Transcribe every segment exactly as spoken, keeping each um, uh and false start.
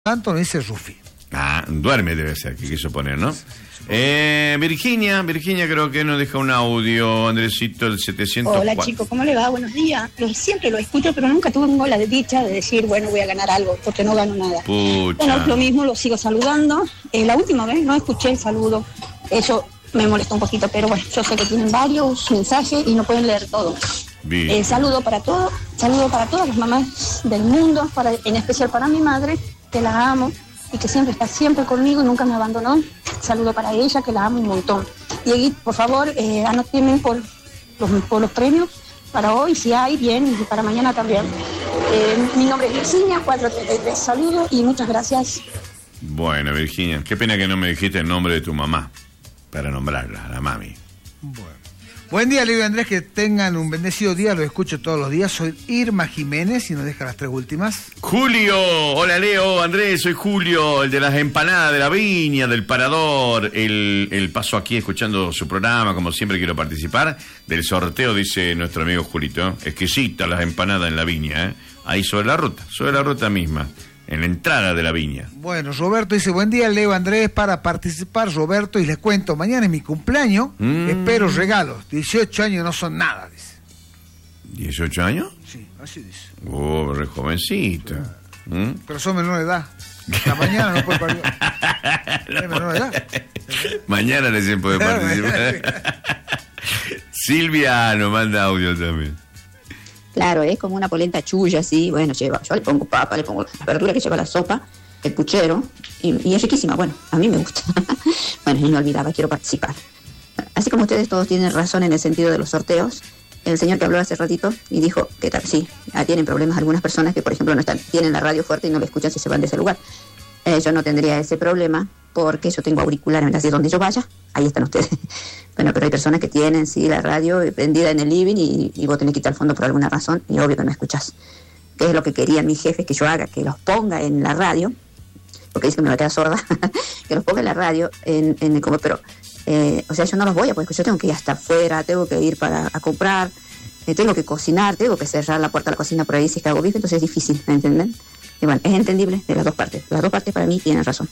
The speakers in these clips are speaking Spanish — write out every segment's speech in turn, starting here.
Tanto, me dice Rufi. Ah, duerme debe ser, que quiso poner, ¿no? Eh, Virginia, Virginia creo que nos deja un audio, Andresito, el setecientos cuatro. Hola chicos, ¿cómo le va? Buenos días. Lo, siempre lo escucho, pero nunca tuve la dicha de decir, bueno, voy a ganar algo, porque no gano nada. Pucha. Bueno, lo mismo, lo sigo saludando. Eh, la última vez no escuché el saludo. Eso me molestó un poquito, pero bueno, yo sé que tienen varios mensajes y no pueden leer todo. Eh, saludo para todos, saludo para todas las mamás del mundo, para, en especial para mi madre, que la amo y que siempre está siempre conmigo y nunca me abandonó. Saludo para ella, que la amo un montón. Y por favor, eh, anótenme por los, por los premios para hoy, si hay, bien, y para mañana también. Eh, mi nombre es Virginia, cuatrocientos treinta y tres, saludos y muchas gracias. Bueno, Virginia, qué pena que no me dijiste el nombre de tu mamá, para nombrarla, la mami. Bueno. Buen día, Leo y Andrés, que tengan un bendecido día, los escucho todos los días. Soy Irma Jiménez y nos deja las tres últimas. Julio, hola Leo, Andrés, soy Julio, el de las empanadas de la viña, del parador. El, el paso aquí escuchando su programa, como siempre quiero participar. Del sorteo, dice nuestro amigo Julito. Exquisitas las empanadas en la viña, ¿eh? Ahí sobre la ruta, sobre la ruta misma. En la entrada de la viña. Bueno, Roberto dice, buen día, Leo, Andrés, para participar, Roberto, y les cuento, mañana es mi cumpleaños, mm. espero regalos, dieciocho años no son nada, dice. ¿dieciocho años? Sí, así dice. Oh, re jovencito. Pero, ¿Mm? pero son menor de edad. Hasta mañana no puede participar. Es menor de edad. Mañana recién puede participar. Silvia nos manda audio también. Claro, es como una polenta chulla, así, bueno, lleva, yo le pongo papa, le pongo la verdura que lleva la sopa, el puchero, y, y es riquísima, bueno, a mí me gusta. Bueno, y no olvidaba, quiero participar. Así como ustedes todos tienen razón en el sentido de los sorteos, el señor que habló hace ratito y dijo que tal, sí, tienen problemas algunas personas que, por ejemplo, no están, tienen la radio fuerte y no lo escuchan si se van de ese lugar. Eh, yo no tendría ese problema porque yo tengo auriculares, así donde yo vaya, ahí están ustedes. Bueno, pero hay personas que tienen, sí, la radio prendida en el living y, y vos tenés que quitar el fondo por alguna razón y obvio que no escuchás. ¿Qué es lo que querían mis jefes que yo haga? Que los ponga en la radio, porque dice que me va a quedar sorda, que los ponga en la radio, en, en el, como, pero, eh, o sea, yo no los voy a, porque yo tengo que ir hasta afuera, tengo que ir para a comprar, eh, tengo que cocinar, tengo que cerrar la puerta de la cocina por ahí si es que hago bife, entonces es difícil, ¿me entienden? Y bueno, es entendible de las dos partes. Las dos partes para mí tienen razón.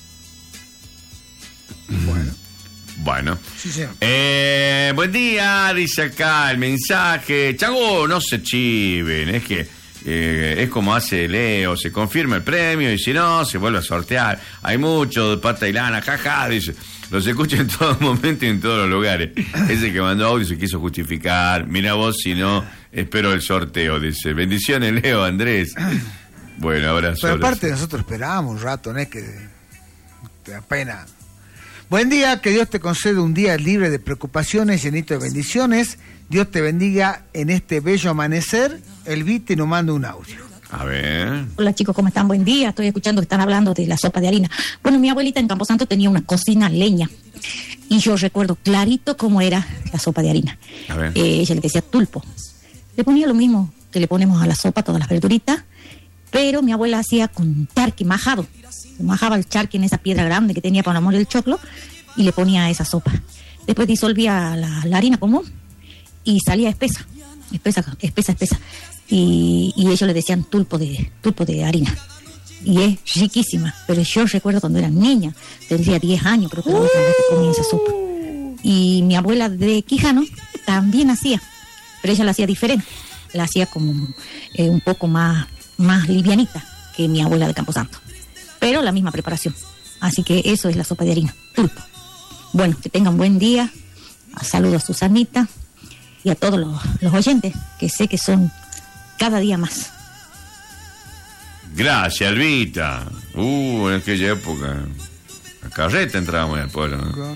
Bueno. Bueno. Sí, señor. Eh, buen día, dice acá el mensaje. Chago, no se chiven, es que eh, es como hace Leo, se confirma el premio y si no, se vuelve a sortear. Hay mucho de pata y lana, jaja, dice. Los escucho en todo momento y en todos los lugares. Ese que mandó audio se quiso justificar. Mira vos, si no, espero el sorteo, dice. Bendiciones, Leo, Andrés. Bueno, abrazo. Pero aparte abrazo. nosotros esperábamos un rato, no es que te da pena. Buen día, que Dios te conceda un día libre de preocupaciones, llenito de bendiciones. Dios te bendiga en este bello amanecer. El Vite nos manda un audio. A ver. Hola chicos, ¿cómo están? Buen día. Estoy escuchando que están hablando de la sopa de harina. Bueno, mi abuelita en Camposanto tenía una cocina a leña y yo recuerdo clarito cómo era la sopa de harina. A ver. Eh, ella le decía tulpo. Le ponía lo mismo que le ponemos a la sopa, todas las verduritas, pero mi abuela hacía con charqui majado. Majaba el charqui en esa piedra grande que tenía para moler el choclo y le ponía esa sopa. Después disolvía la, la harina común y salía espesa, espesa, espesa, espesa. Y, y ellos le decían tulpo de, tulpo de harina. Y es riquísima, pero yo recuerdo cuando era niña, tendría diez años, creo que la última vez que comí esa sopa. Y mi abuela de Quijano también hacía, pero ella la hacía diferente, la hacía como eh, un poco más, más livianita que mi abuela de Camposanto, pero la misma preparación. Así que eso es la sopa de harina, tulpo. Bueno, que tengan buen día. Saludos a Susanita y a todos los, los oyentes, que sé que son cada día más. Gracias, Alvita. Uh, en aquella época, a carreta entrábamos en el pueblo, ¿no?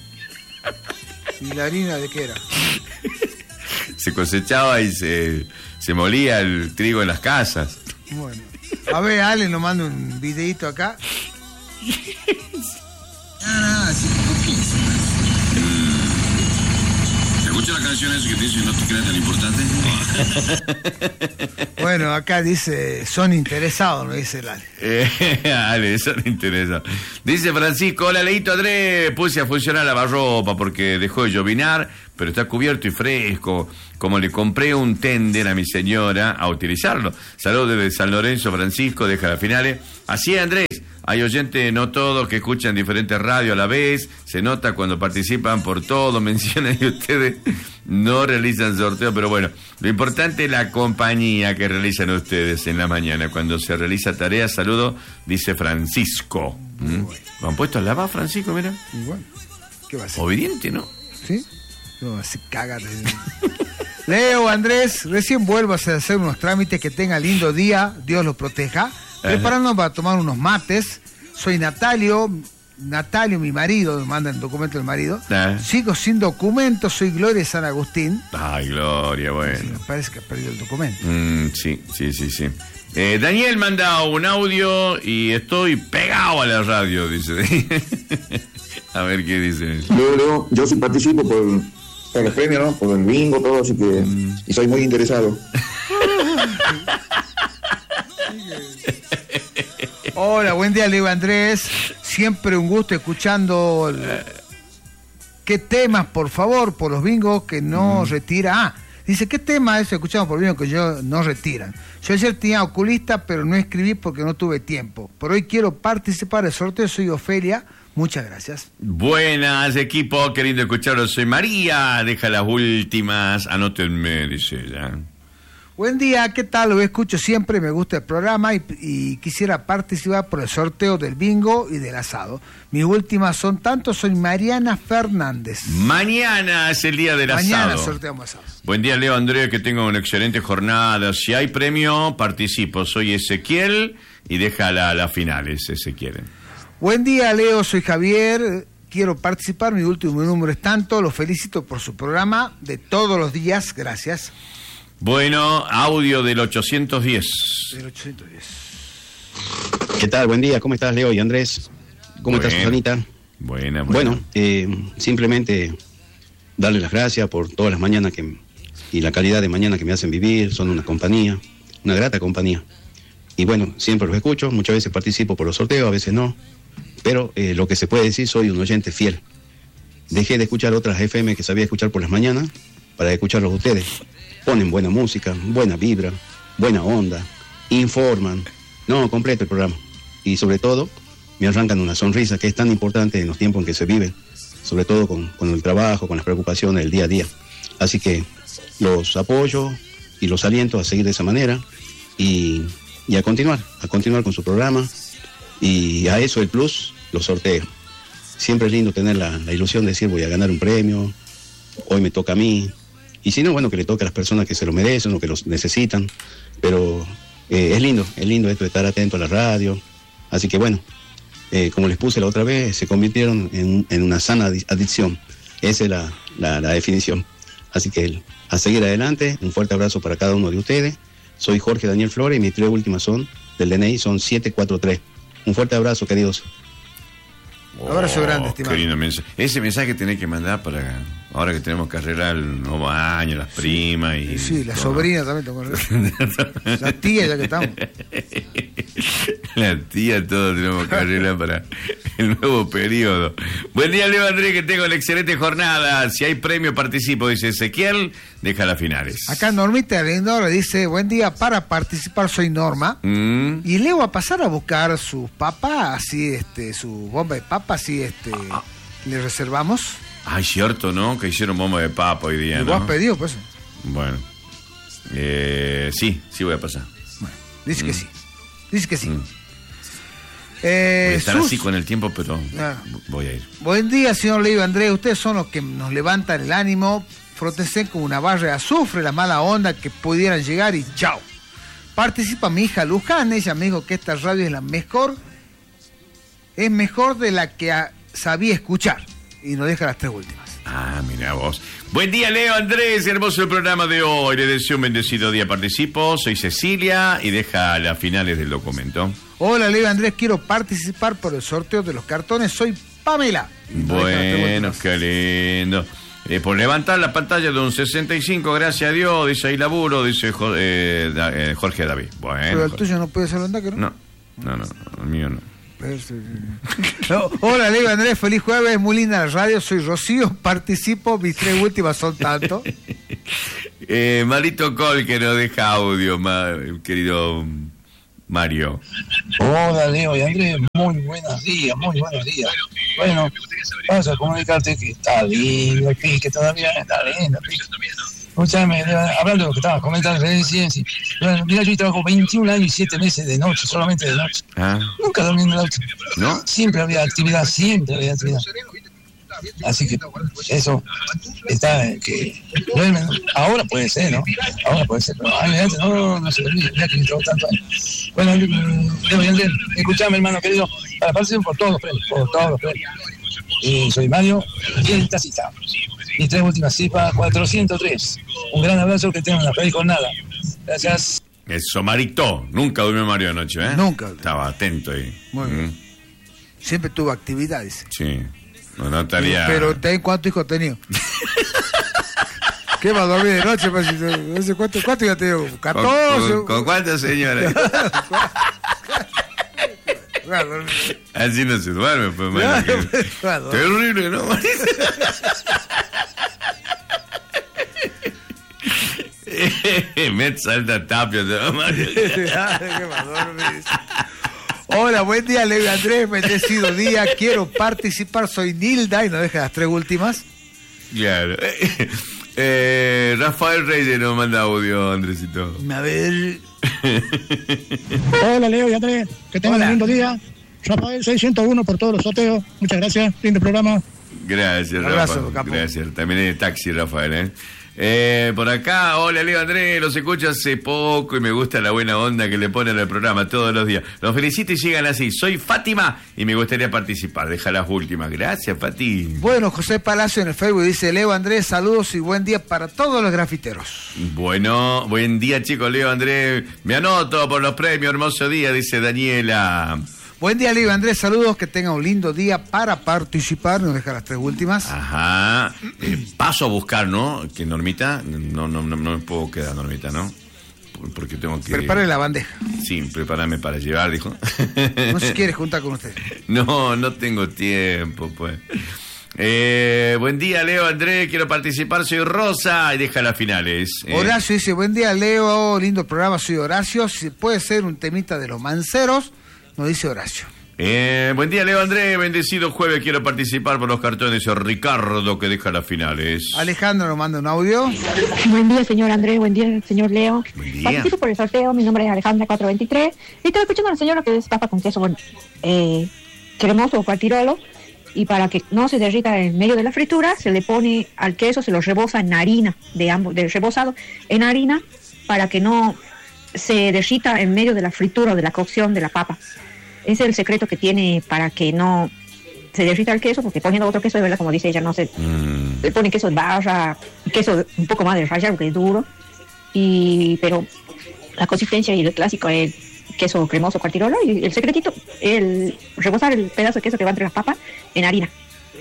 ¿Y la harina de qué era? Se cosechaba y se, se molía el trigo en las casas. Bueno. A ver, Ale nos manda un videito acá. ¿Escucha la canción esa que te dice no te creas tan importante? Bueno, acá dice, son interesados, me dice el Ale. Eh, Ale, son interesados. Dice Francisco, hola Leito Andrés, puse a funcionar la lavarropa porque dejó de llovinar, pero está cubierto y fresco. Como le compré un tender a mi señora a utilizarlo. Saludos desde San Lorenzo, Francisco, deja las finales. Así es, Andrés. Hay oyentes, no todos, que escuchan diferentes radios a la vez. Se nota cuando participan por todo, mencionan y ustedes no realizan sorteo. Pero bueno, lo importante es la compañía que realizan ustedes en la mañana. Cuando se realiza tarea, saludo, dice Francisco. ¿Mm? ¿Lo han puesto a lavar, Francisco, mira? Igual. ¿Qué va a hacer? Obediente, ¿no? ¿Sí? No, así cágate. Leo, Andrés, recién vuelvo a hacer unos trámites. Que tenga lindo día, Dios los proteja. Preparándonos para tomar unos mates. Soy Natalio, Natalio, mi marido, me manda el documento del marido. Ah. Sigo sin documento, soy Gloria San Agustín. Ay, Gloria, bueno. Sí, me parece que ha perdido el documento. Mm, sí, sí, sí, sí. Eh, Daniel manda un audio y estoy pegado a la radio, dice. A ver qué dice. Leo, Leo, yo sí participo por, por los premios, ¿no? Por el bingo, todo, así que... Mm. Y soy muy interesado. Hola, buen día, Leo Andrés. Siempre un gusto escuchando. El... ¿Qué temas, por favor, por los bingos que no mm. retira? Ah, dice, ¿qué tema es escuchamos por bingos que yo no retiran? Yo ayer tenía oculista, pero no escribí porque no tuve tiempo. Por hoy quiero participar del sorteo, soy Ofelia. Muchas gracias. Buenas, equipo, qué lindo escucharlos. Soy María, deja las últimas, anótenme, dice ella. Buen día, ¿qué tal? Lo escucho siempre, me gusta el programa y, y quisiera participar por el sorteo del bingo y del asado. Mis últimas son tantos, soy Mariana Fernández. Mañana es el día del Mañana asado. Mañana sorteamos asado. Buen día, Leo Andrés, que tenga una excelente jornada. Si hay premio, participo. Soy Ezequiel y deja la, las finales, Ezequiel. Buen día, Leo, soy Javier. Quiero participar, mi último número es tanto. Los felicito por su programa de todos los días. Gracias. Bueno, audio del ochocientos diez. Del ochocientos diez. ¿Qué tal? Buen día, ¿cómo estás, Leo y Andrés? ¿Cómo Buen, estás, Susanita? Buena, buena. Bueno, eh, simplemente darle las gracias por todas las mañanas que, y la calidad de mañana que me hacen vivir. Son una compañía, una grata compañía. Y bueno, siempre los escucho, muchas veces participo por los sorteos, a veces no. Pero eh, lo que se puede decir, soy un oyente fiel. Dejé de escuchar otras F M que sabía escuchar por las mañanas para escucharlos a ustedes. Ponen buena música, buena vibra, buena onda, informan, no, completo el programa. Y sobre todo, me arrancan una sonrisa que es tan importante en los tiempos en que se viven, sobre todo con, con el trabajo, con las preocupaciones del día a día. Así que los apoyo y los aliento a seguir de esa manera y, y a continuar, a continuar con su programa. Y a eso el plus, los sorteos. Siempre es lindo tener la, la ilusión de decir voy a ganar un premio, hoy me toca a mí. Y si no, bueno, que le toque a las personas que se lo merecen o que los necesitan. Pero eh, es lindo, es lindo esto de estar atento a la radio. Así que bueno, eh, como les puse la otra vez, se convirtieron en, en una sana adicción. Esa es la, la, la definición. Así que a seguir adelante, un fuerte abrazo para cada uno de ustedes. Soy Jorge Daniel Flores y mis tres últimas son, del D N I, son siete cuatro tres. Un fuerte abrazo, queridos. Oh, abrazo grande, estimado. Qué lindo mensaje. Ese mensaje tenés que mandar para ahora que tenemos que arreglar el nuevo año, las sí. primas y... Sí, la sobrina también tengo que la tía ya que estamos. La tía, todos tenemos que arreglar para el nuevo periodo. Buen día, Leo Andrés, que tengo una excelente jornada. Si hay premio, participo, dice Ezequiel. Deja las finales. Acá Normita Lindor dice, buen día, para participar soy Norma. Mm. Y Leo va a pasar a buscar sus papas, así, este, su bomba de papas, así, este, ah. le reservamos. Ay, cierto, ¿no? Que hicieron bomba de papa hoy día, ¿Y ¿no? vos has pedido, pues? Bueno. Eh, sí, sí voy a pasar. Bueno, dice mm. que sí. Dice que sí. Mm. Eh, voy a estar sus... así con el tiempo, pero ah. voy a ir. Buen día, señor Leo Andrés. Ustedes son los que nos levantan el ánimo. Frótense con una barra de azufre, la mala onda que pudieran llegar y chao. Participa mi hija Luján. Ella me dijo que esta radio es la mejor. Es mejor de la que a, sabía escuchar. Y nos deja las tres últimas. Ah, mira vos. Buen día, Leo Andrés. Hermoso el programa de hoy. Le deseo un bendecido día. Participo. Soy Cecilia y deja las finales del documento. Hola, Leo Andrés. Quiero participar por el sorteo de los cartones. Soy Pamela. Bueno, qué lindo. Eh, por levantar la pantalla de un sesenta y cinco, gracias a Dios, dice ahí laburo, dice jo- eh, da- eh, Jorge David. Bueno, Pero el Jorge. tuyo no puede ser onda, que no. No, no, no, el mío no. No, hola, Leo Andrés, feliz jueves, muy linda la radio, soy Rocío, participo, mis tres últimas son tanto. eh, Marito Col, que nos deja audio, ma- querido Mario. Hola Leo y Andrés, muy buenos días, muy buenos días. Bueno, vamos a comunicarte que está lindo, que, que todavía está lindo. Escuchame, hablando de lo que estabas comentando recién, sí. Bueno, mira, yo trabajo veintiún años y siete meses de noche, solamente de noche. Ah, Nunca dormí en la noche. ¿no? Siempre había actividad, siempre había actividad. Así que eso está en que duermen. Ahora puede ser, ¿no? Ahora puede ser, pero antes no, no se olvide, ya que entró tanto años. Bueno, Leo y Andrés, escuchame, hermano querido, para participar por todos los premios, por todos los premios. Y soy Mario, y en esta cita. Mis tres últimas cifras, cuatrocientos tres. Un gran abrazo, que tengan una feliz jornada. Gracias. Eso, Marito. Nunca durmió Mario anoche, ¿eh? Nunca. Estaba atento ahí. Muy bien. Mm, Siempre tuvo actividades. sí. No, no estaría... Pero ¿te- ¿cuántos hijos has tenido? ¿Qué va a dormir de noche? Pues, no sé cuántos, ¿cuántos hijos has tenido? ¿Con, ¿catorce? con, con cuántas señoras? Va a dormir. Así no se duerme, pues, Claro, Mario. pues, va a dormir. Terrible, ¿no, Mario? Met salta tapia, ¿no, Mario? ¿Qué va a dormir? Hola, buen día, Leo y Andrés, bendecido día, quiero participar, soy Nilda, y nos deja las tres últimas. Claro. Eh, Rafael Reyes nos manda audio, Andresito. A ver... Hola Leo y Andrés, que tengan Hola. un lindo día. Rafael seiscientos uno por todos los sorteos. Muchas gracias, lindo programa. Gracias, Un abrazo, Rafael. capo. Gracias. También es taxi, Rafael, ¿eh? Eh, por acá, hola Leo Andrés, los escucho hace poco y me gusta la buena onda que le ponen al programa todos los días. Los felicito y sigan así. Soy Fátima y me gustaría participar. Deja las últimas. Gracias, Fati. Bueno, José Palacio en el Facebook dice, Leo Andrés, saludos y buen día para todos los grafiteros. Bueno, buen día, chicos. Leo Andrés, me anoto por los premios. Hermoso día, dice Daniela. Buen día, Leo Andrés, saludos, que tenga un lindo día para participar, nos deja las tres últimas. Ajá. Eh, paso a buscar, ¿no? Que Normita, no, no, no, no me puedo quedar, Normita, ¿no? Porque tengo que... Prepare la bandeja. Sí, prepárame para llevar, dijo. No se quiere juntar con usted. No, no tengo tiempo, pues. Eh, buen día, Leo Andrés, quiero participar, soy Rosa, y deja las finales. Eh, Horacio dice, buen día, Leo, lindo programa, soy Horacio, si puede ser un temita de los manceros, nos dice Horacio. eh, buen día, Leo Andrés, bendecido jueves, quiero participar por los cartones de Ricardo, que deja las finales. Alejandro nos manda un audio. Buen día, señor Andrés. Buen día, señor Leo. Buen día. Participo por el sorteo. Mi nombre es Alejandra cuatrocientos veintitrés. Y estoy escuchando a la señora que es papa con queso, bueno, eh, cremoso o cuartirolo. Y para que no se derrita en medio de la fritura, se le pone al queso, se lo reboza en harina, de ambos, de rebozado en harina, para que no se derrita en medio de la fritura o de la cocción de la papa. Ese es el secreto que tiene para que no se derrita el queso, porque poniendo otro queso, de verdad, como dice ella, no se... Mm. Le pone queso de barra, queso un poco más de rallar porque es duro, y pero la consistencia y el clásico es queso cremoso cuartirolo, y el secretito el rebozar el pedazo de queso que va entre las papas en harina.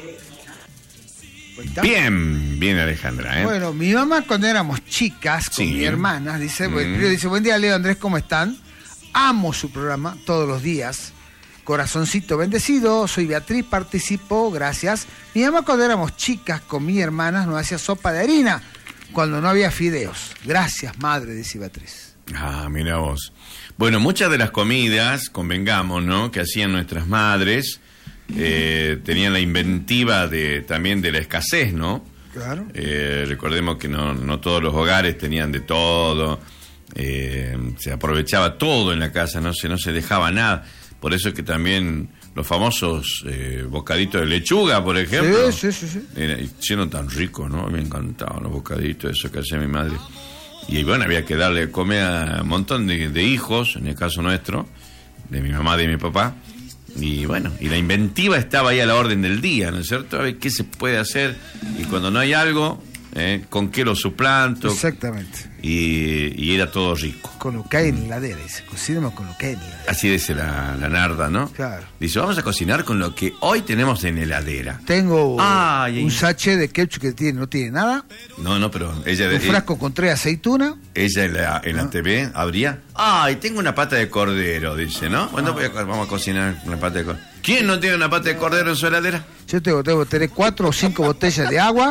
Bien, bien, Alejandra, ¿eh? Bueno, mi mamá cuando éramos chicas, con Sí. mi hermana, dice, Mm. bueno, dice, buen día, Leo Andrés, ¿cómo están? Amo su programa todos los días. Corazoncito bendecido, soy Beatriz, participo, gracias. Mi mamá cuando éramos chicas con mis hermanas nos hacía sopa de harina cuando no había fideos. Gracias, madre, dice Beatriz. Ah, mira vos. Bueno, muchas de las comidas, convengamos, ¿no?, que hacían nuestras madres, eh, tenían la inventiva de también de la escasez, ¿no? Claro. Eh, recordemos que no, no todos los hogares tenían de todo, eh, se aprovechaba todo en la casa, no se, no se dejaba nada. Por eso es que también los famosos eh, bocaditos de lechuga, por ejemplo, Sí, sí, sí, sí. era- siendo tan ricos, ¿no? Me encantaban los bocaditos, eso que hacía mi madre. Y bueno, había que darle comer a un montón de, de hijos, en el caso nuestro, de mi mamá y de mi papá. Y bueno, y la inventiva estaba ahí a la orden del día, ¿no es cierto? A ver qué se puede hacer. Y cuando no hay algo, ¿eh? ¿Con qué lo suplanto? Exactamente. y, y era todo rico. Con lo que hay en la heladera, dice, cocinemos con lo que hay en la heladera. Así dice la, la Narda, ¿no? Claro. Dice, vamos a cocinar con lo que hoy tenemos en la heladera. Tengo Ay, un ay. sachet de ketchup que tiene, no tiene nada. No, no, pero ella... Un frasco con tres aceitunas. Ella en la, en la Ah. T V abría. Ay, tengo una pata de cordero, dice, ¿no? Bueno, voy a- vamos a cocinar una pata de cordero. ¿Quién no tiene una pata de cordero en su heladera? Yo tengo, tengo que tener cuatro o cinco botellas de agua.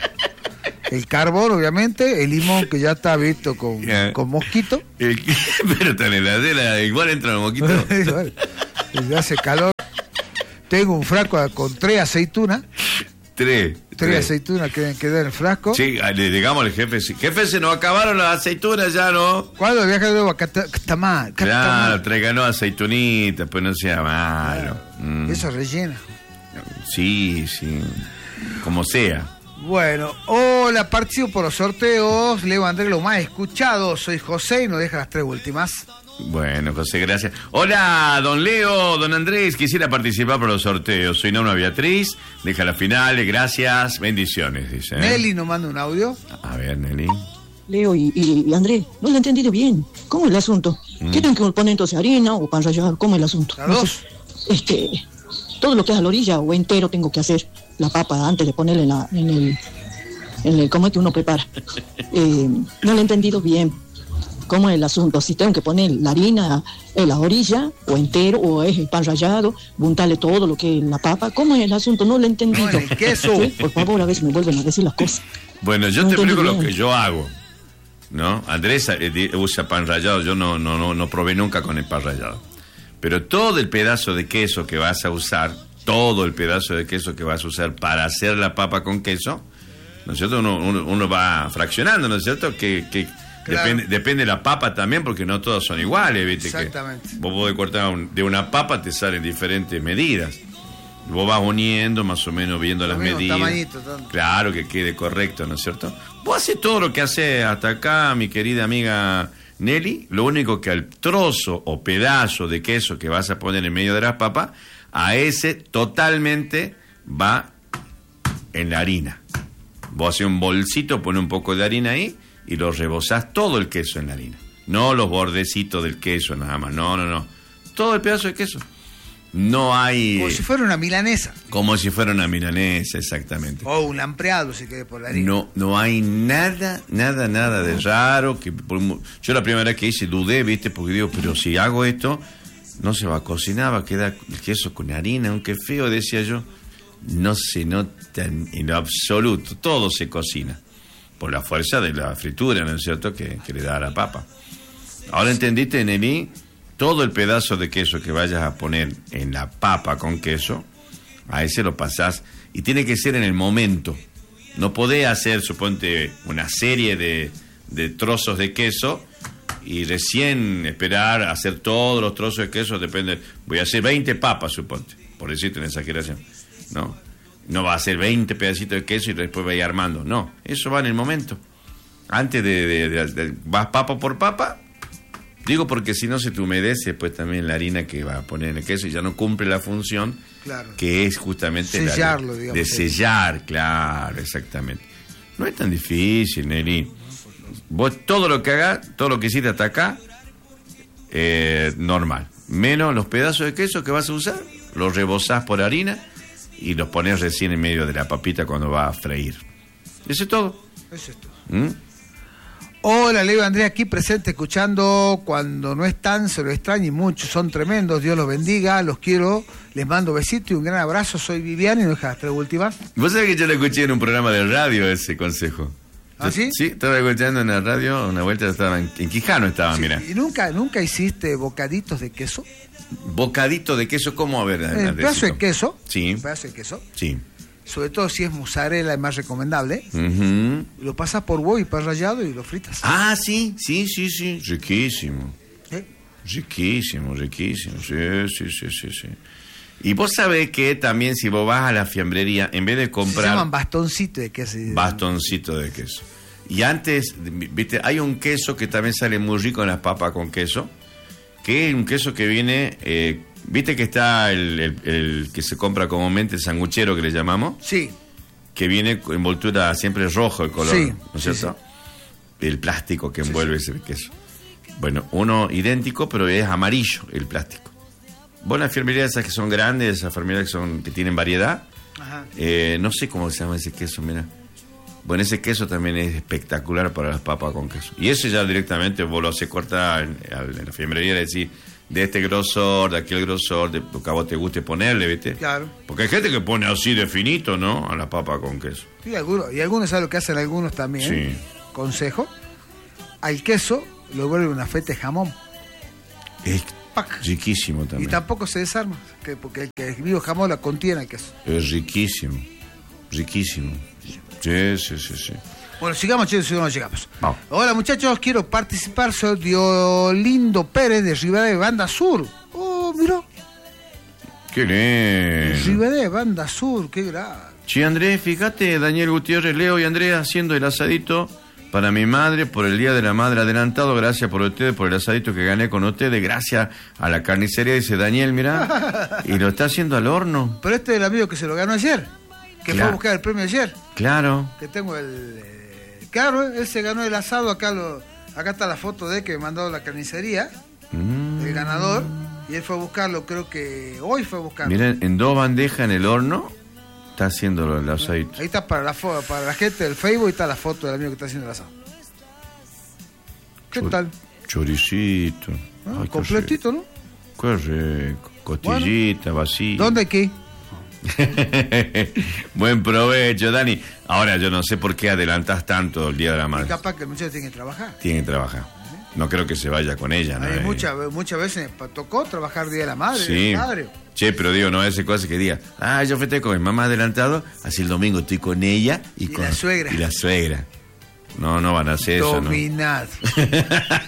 El carbón, obviamente. El limón que ya está visto con, Yeah. con mosquito. El que- pero está en la heladera, igual entra el moquito. Ya hace calor. Tengo un frasco con tres aceitunas. Tres. Tres aceitunas que deben quedar en el frasco. Sí, le digamos al jefe, sí. Jefe, se nos acabaron las aceitunas ya, ¿no? ¿Cuándo viaja de nuevo? Catamar. Claro, tráiganos aceitunitas, pues no sea malo. Mm. Eso rellena. Sí, sí. Como sea. Bueno, hola, participo por los sorteos. Leo Andrés, lo más escuchado. Soy José y nos deja las tres últimas. Bueno, José, gracias. Hola, don Leo, don Andrés, quisiera participar por los sorteos. Soy Norma Beatriz, deja las finales, gracias, bendiciones, dice. ¿eh? Nelly nos manda un audio. A ver, Nelly. Leo y, y, y Andrés, no lo he entendido bien. ¿Cómo es el asunto? Mm. ¿Quieren que poner entonces harina o pan rallado? ¿Cómo es el asunto? Las No dos. sé. Este, todo lo que es a la orilla o entero tengo que hacer la papa antes de ponerla en, la, en el, en el, ¿cómo es que uno prepara? Eh, no lo he entendido bien. ¿Cómo es el asunto? Si tengo que poner la harina en la orilla, o entero, o es el pan rallado, untarle todo lo que es la papa. ¿Cómo es el asunto? No lo he entendido. No, en el queso. ¿Sí? Por favor, a ver si me vuelven a decir las cosas. Bueno, yo No te entendí explico lo bien. que yo hago, ¿no? Andrés eh, di- usa pan rallado, yo no, no, no, no probé nunca con el pan rallado. Pero todo el pedazo de queso que vas a usar, todo el pedazo de queso que vas a usar para hacer la papa con queso, ¿no es cierto? Uno, uno, uno va fraccionando, ¿no es cierto? Que, que Claro. depende, depende de la papa también, porque no todas son iguales, ¿viste? Exactamente. Que vos podés cortar un- de una papa, te salen diferentes medidas. Vos vas uniendo más o menos, viendo las Lo mismo medidas. tamañito, todo. Claro, que quede correcto, ¿no es cierto? Vos haces todo lo que hace hasta acá, mi querida amiga Nelly. Lo único que al trozo o pedazo de queso que vas a poner en medio de las papas, a ese totalmente va en la harina. Vos haces un bolsito, pones un poco de harina ahí y lo rebozás todo el queso en la harina. No los bordecitos del queso nada más, no, no, no. Todo el pedazo de queso. No hay... Como si fuera una milanesa. Como si fuera una milanesa, exactamente. O un lampreado, si quede por la harina. No, no hay nada, nada, nada de raro. Que por mu- yo la primera vez que hice dudé, viste, porque digo, pero si hago esto, no se va a cocinar, va a quedar el queso con harina, aunque feo, decía yo. No se nota en lo absoluto, todo se cocina. Por la fuerza de la fritura, ¿no es cierto?, que, que le da a la papa. Ahora entendiste, Nelly, todo el pedazo de queso que vayas a poner en la papa con queso, a ese lo pasás, y tiene que ser en el momento. No podés hacer, suponte, una serie de, de trozos de queso y recién esperar a hacer todos los trozos de queso, depende. Voy a hacer veinte papas, suponte, por decirte una exageración. No, no va a hacer veinte pedacitos de queso y después va a ir armando. No, eso va en el momento. Antes de, de, de, de- vas papa por papa. Digo porque si no se te humedece, pues también la harina que va a poner en el queso y ya no cumple la función Claro. que es justamente la de- Sellarlo, digamos. de sellar, claro, exactamente. No es tan difícil, Nelly. Vos todo lo que hagas, todo lo que hiciste hasta acá, eh, normal. Menos los pedazos de queso que vas a usar, los rebozás por harina y los pones recién en medio de la papita cuando va a freír. Eso es todo. Eso es todo. ¿Mm? Hola, Leo Andrés, aquí presente, escuchando. Cuando no están, se lo extraña y mucho. Son tremendos, Dios los bendiga, los quiero. Les mando besitos y un gran abrazo. Soy Viviana y nos deja las tres últimas. Vos sabés que yo lo escuché en un programa de radio ese consejo. ¿Ah, sí? Sí, estaba escuchando en la radio, una vuelta estaba en, en Quijano estaba, Sí, mira. ¿Y nunca, nunca hiciste bocaditos de queso? Bocadito de queso, ¿cómo? A ver, El Andresito. pedazo de queso. Sí. Un pedazo de queso. Sí. Sobre todo si es mozzarella, es más recomendable. Ujú. Lo pasas por huevo y pan rallado y lo fritas. Ah, sí, sí, sí, sí, riquísimo. ¿Eh? Riquísimo, riquísimo, sí, sí, sí, sí, sí. Y vos sabés que también si vos vas a la fiambrería, en vez de Se comprar llaman bastoncitos de queso. bastoncito de queso. Y antes, viste, hay un queso que también sale muy rico en las papas con queso, que es un queso que viene, eh, viste que está el, el- el que se compra comúnmente, el sanguchero que le llamamos, Sí. que viene con envoltura siempre rojo el color, Sí, ¿no es sí, cierto? el plástico que envuelve sí, sí. ese queso. Bueno, uno idéntico, pero es amarillo el plástico. Vos las enfermerías esas que son grandes, esas enfermerías que, son, que tienen variedad, eh, no sé cómo se llama ese queso, mira. Bueno, ese queso también es espectacular para las papas con queso. Y ese ya directamente vos lo haces cortar en, en la enfermería, le decís de este grosor, de aquel grosor, de lo que a vos te guste ponerle, ¿viste? Claro. Porque hay gente que pone así de finito, ¿no? A la papa con queso. Sí, algunos, y algunos saben lo que hacen algunos también. Sí. Consejo, al queso lo vuelve una feta de jamón. Es riquísimo también. Y tampoco se desarma, que, porque el que vivo jamón la contiene el queso. Es riquísimo, riquísimo. Sí, sí, sí, sí. Bueno, sigamos, chicos, si no llegamos. Vamos. Hola, muchachos, quiero participar. Soy Diolindo Pérez de Rivadavia, Banda Sur. Oh, mira. Qué lindo. Rivadavia, Banda Sur, qué grave. Sí, Andrés, fíjate, Daniel Gutiérrez, Leo y Andrés haciendo el asadito para mi madre por el Día de la Madre adelantado. Gracias por ustedes, por el asadito que gané con ustedes. Gracias a la carnicería, dice Daniel, mirá. Y lo está haciendo al horno. Pero este es el amigo que se lo ganó ayer. Que claro. fue a buscar el premio ayer. Claro. Que tengo el... Eh, claro, él se ganó el asado. Acá lo, acá está la foto de que me mandó la carnicería. Mm. El ganador. Y él fue a buscarlo, creo que hoy fue a buscarlo. Miren, en dos bandejas en el horno está haciendo el asadito. Ahí está para la, para la gente del Facebook y está la foto del amigo que está haciendo el asado. ¿Qué Chor tal? Choricito. Ah, Ay, completito, ¿no? Qué rico. Costillita, bueno, vacío. ¿Dónde aquí? Buen provecho, Dani. Ahora yo no sé por qué adelantás tanto el Día de la Madre. Y capaz que el muchacho tiene que trabajar. Tiene que trabajar. No creo que se vaya con ella, ¿no? Hay muchas, muchas veces me tocó trabajar Día de la Madre. Sí. De madre. Che, pero digo, no ese cosa que diga, ah, yo festejo con mi mamá adelantado, así el domingo estoy con ella y, y con la suegra. Y la suegra. No, no van a hacer Dominado. eso, ¿no?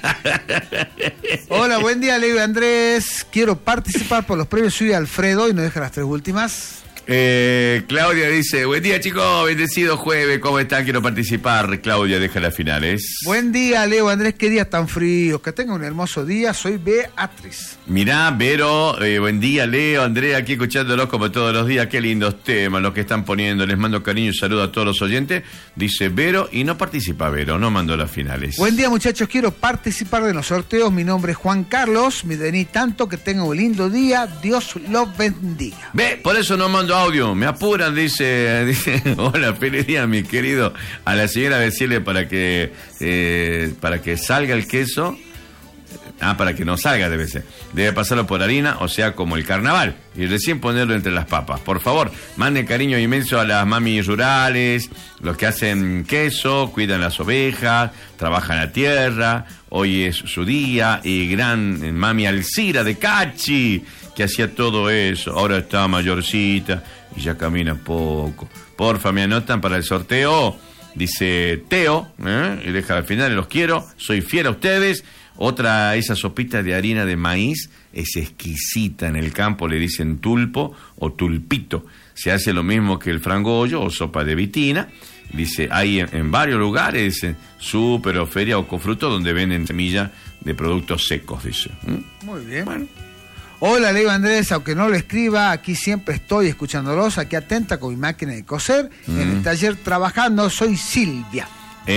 Hola, buen día, Leo y Andrés. Quiero participar por los premios. Soy Alfredo y nos deja las tres últimas. Eh, Claudia dice, buen día chicos, bendecido jueves, ¿cómo están? Quiero participar. Claudia, deja las finales. Buen día, Leo, Andrés, qué días tan fríos, que tengan un hermoso día, soy Beatriz. Mirá, Vero, eh, buen día, Leo, Andrés, aquí escuchándolos como todos los días, qué lindos temas los que están poniendo, les mando cariño y saludo a todos los oyentes, dice Vero, y no participa Vero, no mandó las finales. Buen día muchachos, quiero participar de los sorteos, mi nombre es Juan Carlos, me vení tanto, que tengan un lindo día, Dios los bendiga. Ve, por eso no mando audio, me apuran, dice, dice hola, feliz día, mi querido, a la señora decirle para que eh, para que salga el queso, ah, para que no salga debe ser, debe pasarlo por harina, o sea, como el carnaval, y recién ponerlo entre las papas. Por favor, manden cariño inmenso a las mamis rurales, los que hacen queso, cuidan las ovejas, trabajan la tierra, hoy es su día, y gran mami Alcira de Cachi, que hacía todo eso, ahora está mayorcita y ya camina poco. Porfa, me anotan para el sorteo, dice Teo, ¿eh? Y deja al final, los quiero, soy fiel a ustedes. Otra, esa sopita de harina de maíz es exquisita en el campo, le dicen tulpo o tulpito. Se hace lo mismo que el frangollo o sopa de vitina. Dice, hay en, en varios lugares, en súper o feria o cofruto, donde venden semillas de productos secos, dice. ¿Mm? Muy bien. Bueno. Hola, Leo Andrés, aunque no lo escriba, aquí siempre estoy escuchándolos, aquí atenta con mi máquina de coser, mm. en el taller trabajando, soy Silvia.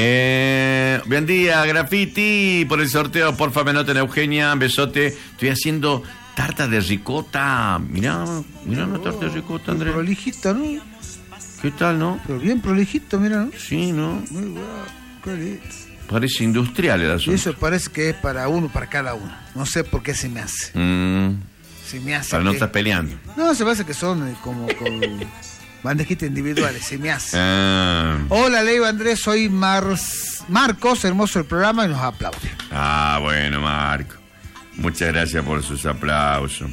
Eh, buen día, Graffiti, por el sorteo, porfa, me anoten, Eugenia, besote, estoy haciendo tarta de ricota, mirá, mirá una tarta de ricota, Andrés. Prolijita, ¿no? ¿Qué tal, no? Pero bien prolijito, mira, ¿no? Sí, ¿no? Muy bueno, qué lindo. Parece industrial el asunto. Y eso parece que es para uno, para cada uno. No sé por qué se me hace. Mm. Se me hace. Para no que... estar peleando. No, se me hace que son como con bandejitas individuales. Se me hace. Ah. Hola, Leo Andrés, soy Mars... Marcos, hermoso el programa y nos aplaude. Ah, bueno, Marco. Muchas gracias por sus aplausos.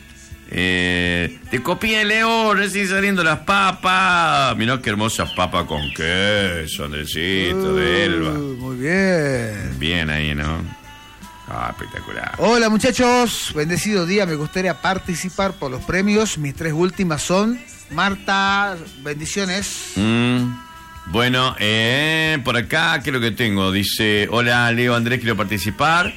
Eh, te copié, Leo, recién saliendo las papas. Mirá qué hermosas papas con queso, Andresito, uh, de Elba. Muy bien. Bien ahí, ¿no? Ah, espectacular. Hola, muchachos. Bendecido día. Me gustaría participar por los premios. Mis tres últimas son Marta, bendiciones. Mm, bueno, eh, por acá, ¿qué es lo que tengo? Dice, hola, Leo Andrés, quiero participar.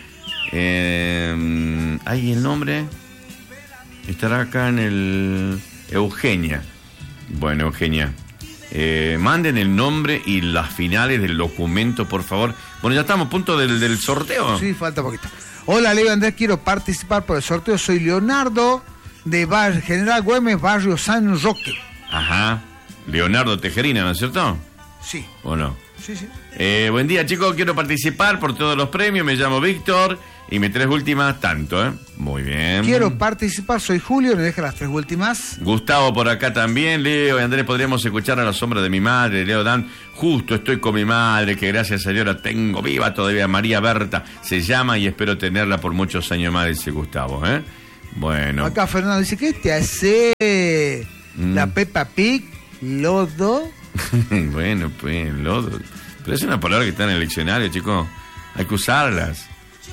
Eh, ¿Hay el nombre? Estará acá en el... Eugenia. Bueno, Eugenia. Eh, manden el nombre y las finales del documento, por favor. Bueno, ya estamos a punto del, del sorteo. Sí, falta poquito. Hola, Leo Andrés, quiero participar por el sorteo. Soy Leonardo de Bar General Güemes, barrio San Roque. Ajá. Leonardo Tejerina, ¿no es cierto? Sí. ¿O no? Sí, sí. Eh, buen día, chicos. Quiero participar por todos los premios. Me llamo Víctor y mis tres últimas, tanto, ¿eh? Muy bien. Quiero participar. Soy Julio. Me deja las tres últimas. Gustavo por acá también. Leo y Andrés, podríamos escuchar a la sombra de mi madre. Leo Dan, justo estoy con mi madre, que gracias a Dios la tengo viva todavía. María Berta se llama y espero tenerla por muchos años más, dice Gustavo, ¿eh? Bueno. Acá Fernando dice, ¿qué te hace Mm. la Peppa Pig? Lodo. Bueno, pues, lodo. Pero es una palabra que está en el diccionario, chicos. Hay que usarlas.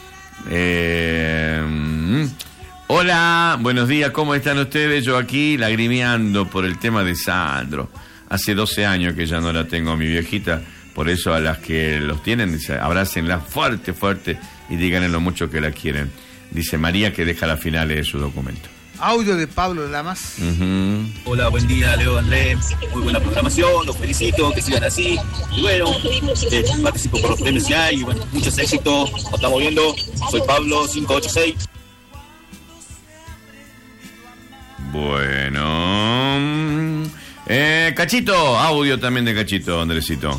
Eh, mm. Hola, buenos días, ¿cómo están ustedes? Yo aquí lagrimeando por el tema de Sandro. Hace doce años que ya no la tengo, mi viejita. Por eso a las que los tienen, dice, abrácenla fuerte, fuerte y díganle lo mucho que la quieren. Dice María, que deja las finales de su documento. Audio de Pablo Lamas. Uh-huh. Hola, buen día, Leo, Andrés. Muy buena programación, los felicito, que sigan así. Y bueno, eh, participo por los premios que hay. Y bueno, muchos éxitos. Nos estamos viendo. Soy Pablo, cinco ocho seis. Bueno. Eh, Cachito, audio también de Cachito, Andresito.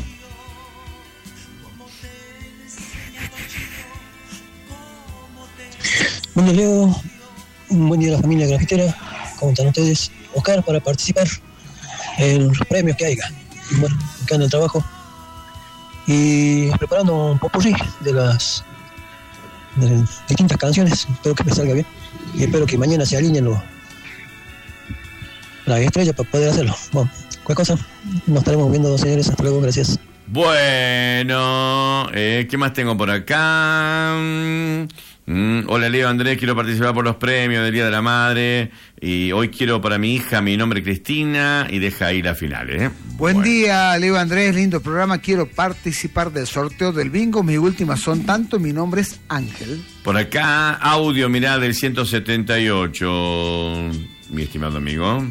Buen día, Leo. Un buen día a la familia grafitera. ¿Cómo están ustedes? Oscar, para participar en los premios que haya. Bueno, acá en el trabajo. Y preparando un popurrí de las, de las distintas canciones. Espero que me salga bien. Y espero que mañana se alineen los, las estrellas para poder hacerlo. Bueno, cualquier cosa, nos estaremos viendo, señores. Hasta luego, gracias. Bueno, eh, ¿qué más tengo por acá? Mm, hola, Leo, Andrés, quiero participar por los premios del Día de la Madre y hoy quiero para mi hija, mi nombre es Cristina, y deja ahí la final, ¿eh? Buen Bueno. día, Leo Andrés, lindo programa. Quiero participar del sorteo del bingo. Mis últimas son tanto. Mi nombre es Ángel. Por acá, audio, mirá, del ciento setenta y ocho, mi estimado amigo.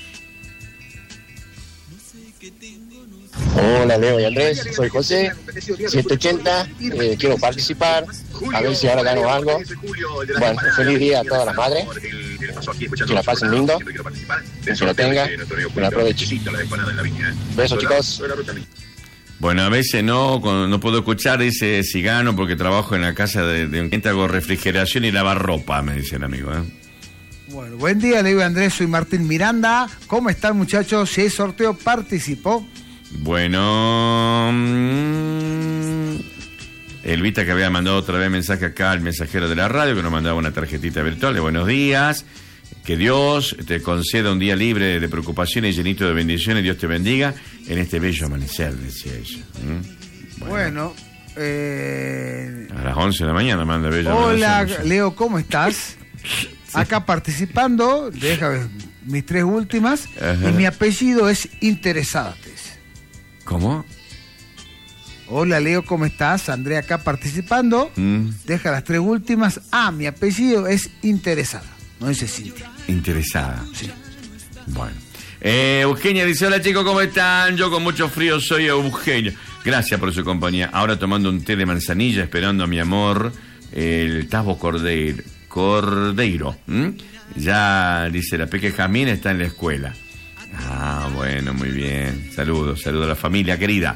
Hola Leo y Andrés, soy José, ciento ochenta, eh, quiero participar, a ver si ahora gano algo. Bueno, feliz día a todas las madres, que la pasen lindo, que se lo tenga, que la aprovechen. Besos, chicos. Bueno, a veces no, cuando no puedo escuchar, dice si gano porque trabajo en la casa de, de un cliente, hago refrigeración y lavar ropa, me dice el amigo, ¿eh? Bueno, buen día, Leo Andrés, soy Martín Miranda. ¿Cómo están, muchachos? Si el sorteo participó. Bueno, mmm, Elvita, que había mandado otra vez mensaje acá al mensajero de la radio, que nos mandaba una tarjetita virtual de buenos días, que Dios te conceda un día libre de preocupaciones y llenito de bendiciones, Dios te bendiga en este bello amanecer, decía ella. ¿Mm? Bueno, bueno eh... a las once de la mañana manda bello hola, amanecer. Leo, ¿cómo estás? Sí. Acá participando, deja mis tres últimas. Ajá. Y mi apellido es Interesates. ¿Cómo? Hola, Leo, ¿cómo estás? Andrea acá participando. Mm. Deja las tres últimas. Ah, mi apellido es Interesada. No dice Cintia. Interesada. Sí. Bueno. Eh, Eugenia dice, hola chicos, ¿cómo están? Yo con mucho frío soy Eugenia. Gracias por su compañía. Ahora tomando un té de manzanilla, esperando a mi amor, el Tabo Cordeiro. Cordeiro. ¿Mm? Ya, dice, la Peque Jamín está en la escuela. Ah, bueno, muy bien. Saludos, saludos a la familia querida.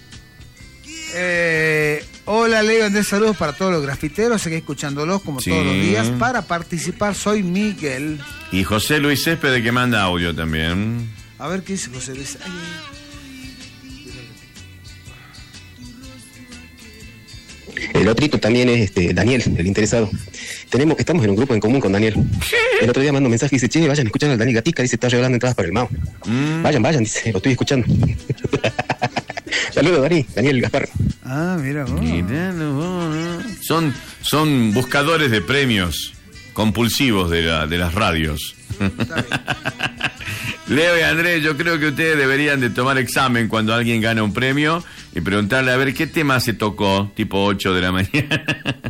Eh, hola, Leo Andrés, saludos para todos los grafiteros. Seguí escuchándolos como sí. todos los días. Para participar soy Miguel. Y José Luis Céspedes, que manda audio también. A ver qué dice José Luis. Ay, El otrito también es este, Daniel, el interesado. Tenemos, estamos en un grupo en común con Daniel. El otro día mando un mensaje y dice, che, vayan escuchando al Dani Gatica, dice, está regalando entradas para el Mao. Mm. Vayan, vayan, dice, lo estoy escuchando. Saludos, Dani, Daniel Gaspar. Ah, mira vos. Son, son buscadores de premios compulsivos de, la, de las radios. Leo y Andrés, yo creo que ustedes deberían de tomar examen cuando alguien gana un premio y preguntarle a ver qué tema se tocó, tipo ocho de la mañana.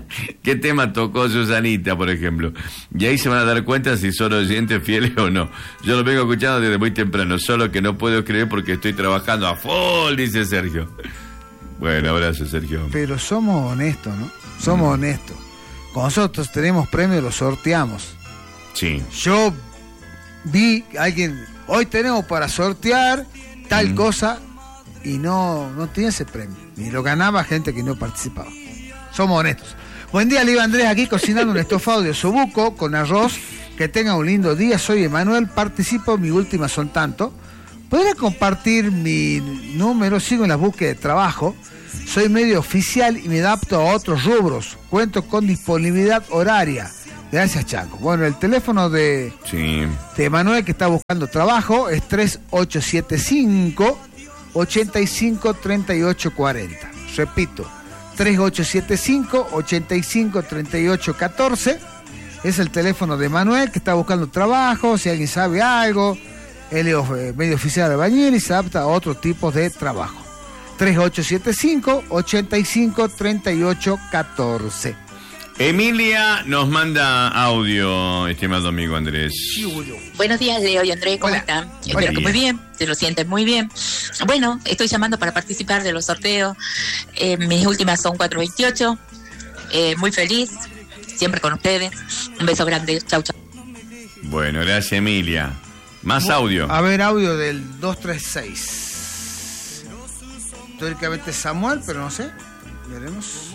qué tema tocó Susanita, por ejemplo. Y ahí se van a dar cuenta si son oyentes fieles o no. Yo lo vengo escuchando desde muy temprano, solo que no puedo creer porque estoy trabajando a full, dice Sergio. Bueno, abrazo, Sergio. Pero somos honestos, ¿no? Somos mm. honestos. Cuando nosotros tenemos premios, los sorteamos. Sí. Yo vi a alguien, hoy tenemos para sortear tal mm. cosa, y no, no tiene ese premio. Y lo ganaba gente que no participaba. Somos honestos. Buen día, Liva Andrés, aquí cocinando un estofado de osobuco con arroz. Que tenga un lindo día. Soy Emanuel, participo, mi última son tanto. ¿Podría compartir mi número? Sigo en la búsqueda de trabajo. Soy medio oficial y me adapto a otros rubros. Cuento con disponibilidad horaria. Gracias, Chaco. Bueno, el teléfono de, sí. de Emanuel, que está buscando trabajo, es tres ocho siete cinco, ocho cinco tres ocho cuatro cero. Repito, tres ocho siete cinco, ocho cinco tres ocho uno cuatro. Es el teléfono de Manuel, que está buscando trabajo. Si alguien sabe algo, él es medio oficial de albañil y se adapta a otros tipos de trabajo. tres ocho siete cinco, ocho cinco tres ocho uno cuatro. Emilia nos manda audio, estimado amigo Andrés. Buenos días, Leo y Andrés, ¿cómo Hola. están? Hola. Espero que muy bien, se lo sienten muy bien. Bueno, estoy llamando para participar de los sorteos. Eh, mis últimas son cuatro veintiocho. Eh, muy feliz, siempre con ustedes. Un beso grande, chau, chau. Bueno, gracias, Emilia. Más audio. A ver, audio del dos tres seis. Teóricamente Samuel, pero no sé. Veremos.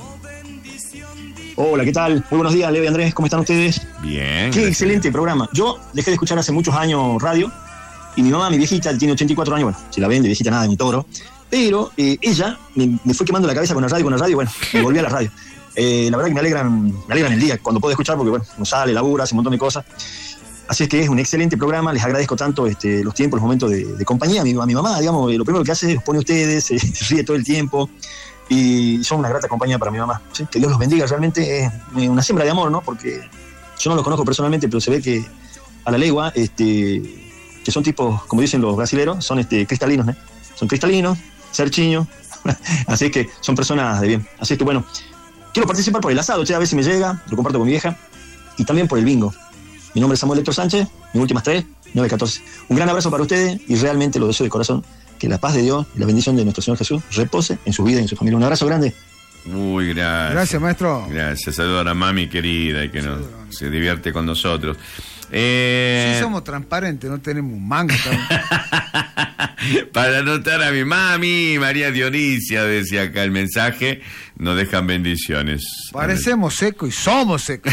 Hola, ¿qué tal? Muy buenos días, Leo y Andrés, ¿cómo están ustedes? Bien. Qué gracias. Excelente programa. Yo dejé de escuchar hace muchos años radio, y mi mamá, mi viejita, tiene ochenta y cuatro años, bueno, si la ven de viejita nada, de mi toro, pero eh, ella me, me fue quemando la cabeza con la radio, con la radio, bueno, me volví a la radio. Eh, la verdad que me alegran, me alegran el día cuando puedo escuchar, porque bueno, uno sale, labura, hace un montón de cosas. Así es que es un excelente programa, les agradezco tanto este, los tiempos, los momentos de, de compañía. A mi, a mi mamá, digamos, lo primero que hace es los pone a ustedes, se, se ríe todo el tiempo. Y son una grata compañía para mi mamá, ¿sí? Que Dios los bendiga, realmente es una siembra de amor, ¿no? Porque yo no los conozco personalmente, pero se ve que a la legua, este, que son tipos, como dicen los brasileros, son este, cristalinos, ¿eh? Son cristalinos, cerchiños, así es que son personas de bien. Así es que bueno, quiero participar por el asado, che, a ver si me llega, lo comparto con mi vieja, y también por el bingo. Mi nombre es Samuel Héctor Sánchez, mis últimas tres, nueve catorce. Un gran abrazo para ustedes y realmente lo deseo de corazón. Que la paz de Dios y la bendición de nuestro Señor Jesús repose en su vida y en su familia. Un abrazo grande. Muy gracias. Gracias, maestro. Gracias. Saludos a la mami querida y que nos, se divierte con nosotros. Eh... Sí, somos transparentes, no tenemos un mango. Para anotar a mi mami, María Dionisia, decía acá el mensaje, nos dejan bendiciones. Parecemos secos y somos secos.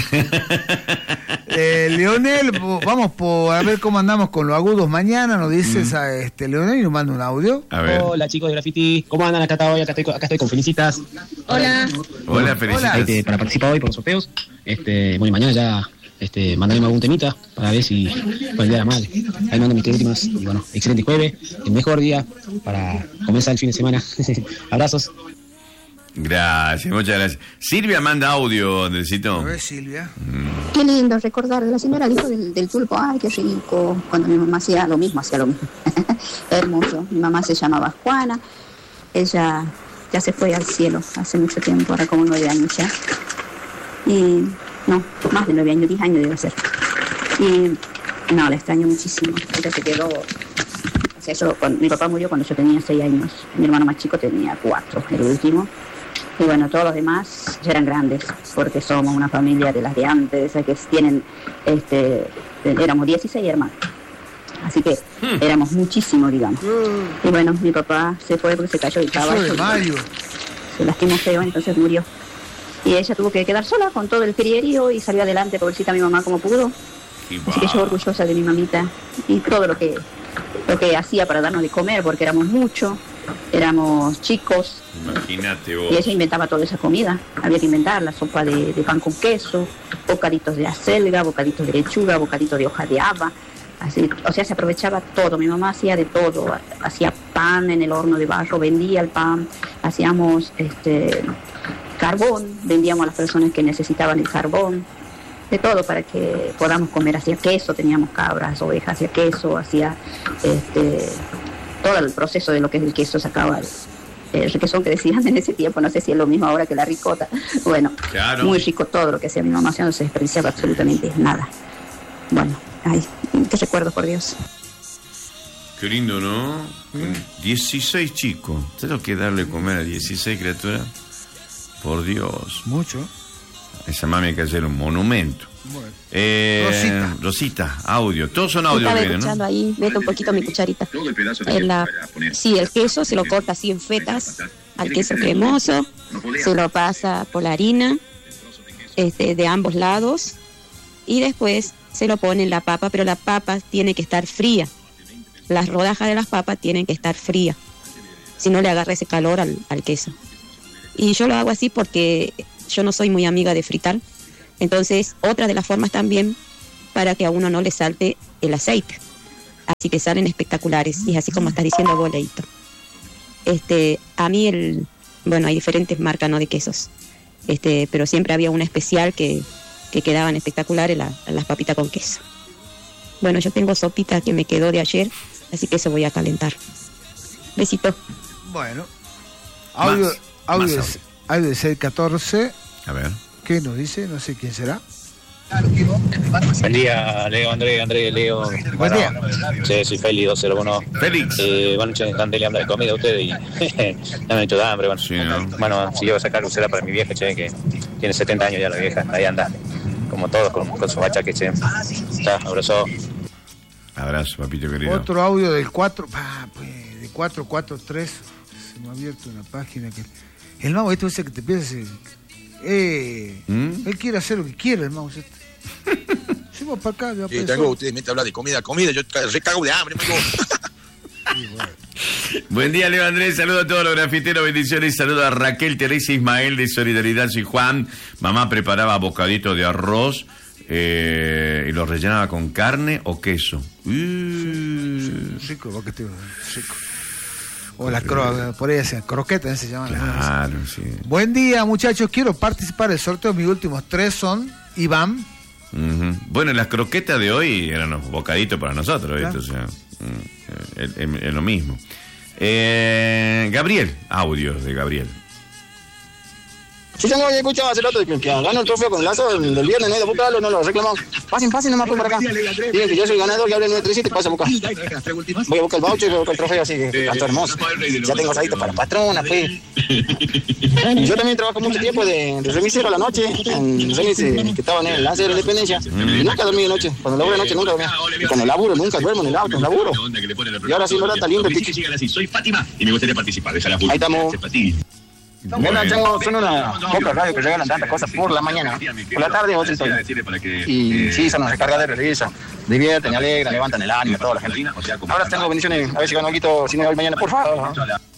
eh, Leonel, vamos por, a ver cómo andamos con los agudos mañana, nos dices mm. a este Leonel y nos manda un audio. A ver. Hola chicos de Graffiti, ¿cómo andan acá hoy? Acá estoy, acá estoy con Felicitas. Hola. Hola, Felicitas. Este, para participar hoy por los sorteos, este, bueno, y mañana ya este, mandarme algún temita para ver si para el día de la madre. Ahí mando mis tres últimas y bueno, excelente jueves, el mejor día para comenzar el fin de semana. Abrazos. Gracias, muchas gracias. Silvia manda audio, Andresito. A ver, Silvia. Mm. Qué lindo recordar a la señora, el hijo del, del tulpo. Ay, qué rico. Cuando mi mamá hacía lo mismo, hacía lo mismo. Hermoso. Mi mamá se llamaba Juana. Ella ya se fue al cielo hace mucho tiempo, ahora como nueve años ya. Y no, más de nueve años, diez años debe ser. Y no, la extraño muchísimo. Ella se quedó. O sea, eso, cuando, mi papá murió cuando yo tenía seis años. Mi hermano más chico tenía cuatro, el último. Y bueno, todos los demás ya eran grandes, porque somos una familia de las de antes, que tienen, este, éramos dieciséis hermanos. Así que hmm. éramos muchísimos, digamos. Y bueno, mi papá se fue porque se cayó del caballo. Se lastimó feo, entonces murió. Y ella tuvo que quedar sola con todo el crierío y salió adelante, pobrecita mi mamá como pudo. Así que yo orgullosa de mi mamita y todo lo que, lo que hacía para darnos de comer, porque éramos muchos. Éramos chicos. Imagínate vos. Y ella inventaba toda esa comida. Había que inventar la sopa de, de pan con queso, bocaditos de acelga, bocaditos de lechuga, bocaditos de hoja de haba. Así, o sea, se aprovechaba todo. Mi mamá hacía de todo. Hacía pan en el horno de barro, vendía el pan. Hacíamos este carbón, vendíamos a las personas que necesitaban el carbón. De todo para que podamos comer. Hacía queso, teníamos cabras, ovejas, hacía queso, hacía este... todo el proceso de lo que es el queso, sacaba el requesón que decían en ese tiempo, no sé si es lo mismo ahora que la ricota. Bueno, claro. Muy rico todo lo que hacía mi mamá, o sea, no se desperdiciaba absolutamente nada. Bueno, ay, qué recuerdo, por Dios. Qué lindo, ¿no? Mm. dieciséis chicos. ¿Sabes lo que es darle comer a dieciséis criaturas? Por Dios. Mucho. Esa mami hay que hacer un monumento. Bueno. Eh, Rosita. Rosita, audio. Todos son audio. Estaba Vienen, escuchando ¿no? ahí, meto un poquito mi cucharita. En la, sí, el queso se lo corta así en fetas al queso cremoso, se lo pasa por la harina este, de ambos lados y después se lo pone en la papa, pero la papa tiene que estar fría. Las rodajas de las papas tienen que estar frías, si no le agarra ese calor al, al queso. Y yo lo hago así porque yo no soy muy amiga de fritar. Entonces, otra de las formas también para que a uno no le salte el aceite. Así que salen espectaculares. Y es así como estás diciendo vos, Leito. Este, a mí, el bueno, hay diferentes marcas, ¿no?, de quesos. Este, pero siempre había una especial que, que quedaban espectaculares, la, las papitas con queso. Bueno, yo tengo sopita que me quedó de ayer, así que eso voy a calentar. Besito. Bueno. Audio, Más, audio, más audio de seis catorce. A ver. ¿Qué nos dice? No sé quién será. Buen día, Leo, André, André, Leo. Buen Bueno, día. Sí, soy Félix dos cero uno. Félix. Eh, buenas noches, están peleando de comida ustedes y ya me han hecho de hambre. Bueno, sí, ¿no? Bueno, si llevo a sacar lucera para mi vieja, che, que tiene setenta años ya la vieja, ahí anda. Como todos, con, con su bacha que che. Está, abrazo. Abrazo, papito querido. Otro audio del cuatro. Ah, pues, de cuatro cuatro tres. Se me ha abierto una página que. El mago este ese que te piensa. Eh, ¿Mm? Él quiere hacer lo que quiere, el mouse este. Sí, vamos para acá. Ya sí, tengo, ustedes me hablan de comida, comida, yo recago de hambre, amigo. Sí, bueno. Buen día, Leo Andrés, saludos a todos los grafiteros, bendiciones, saludos a Raquel, Teresa, Ismael de Solidaridad, soy Juan. Mamá preparaba bocaditos de arroz eh, y los rellenaba con carne o queso. Uh. Sí, sí, rico, bocadito, rico. O las cro por ahí hacen croquetas, se llaman. Claro, sí. Buen día, muchachos. Quiero participar del sorteo. Mis últimos tres son Iván. Uh-huh. Bueno, las croquetas de hoy eran los bocaditos para nosotros, Claro. ¿viste? O sea, es, es- es lo mismo. Eh, Gabriel, audios de Gabriel. Sí, señor, ya escuchaba hace rato que, que ganó el trofeo con el lazo del, del viernes, no hay de buscarlo, no lo reclamamos. Pasen, pasen nomás por acá. Digan que yo soy el ganador, que hable nueve tres siete, pasa a buscar. Voy a buscar el voucher y voy a buscar el trofeo, así que tanto hermoso. Ya tengo asadito para la patrona, fe. Yo también trabajo mucho tiempo de, de remisero a la noche, en remis eh, que estaba en el lance de la independencia. Y nunca dormí de noche, cuando laburo de noche nunca dormí. Y cuando laburo nunca duermo en el auto, en laburo. Y ahora sí, ¿verdad? Está lindo el pique. Soy Fátima y me gustaría participar. Déjala Ahí estamos. Bueno. Bueno, tengo, son una pocas radios que regalan tantas cosas por la mañana. Por la tarde, otra historia. Y sí, son una recarga de risa. Divierten, alegran, levantan el ánimo a toda la gente. Ahora tengo bendiciones. A ver si gano algo, si no hoy mañana, por favor.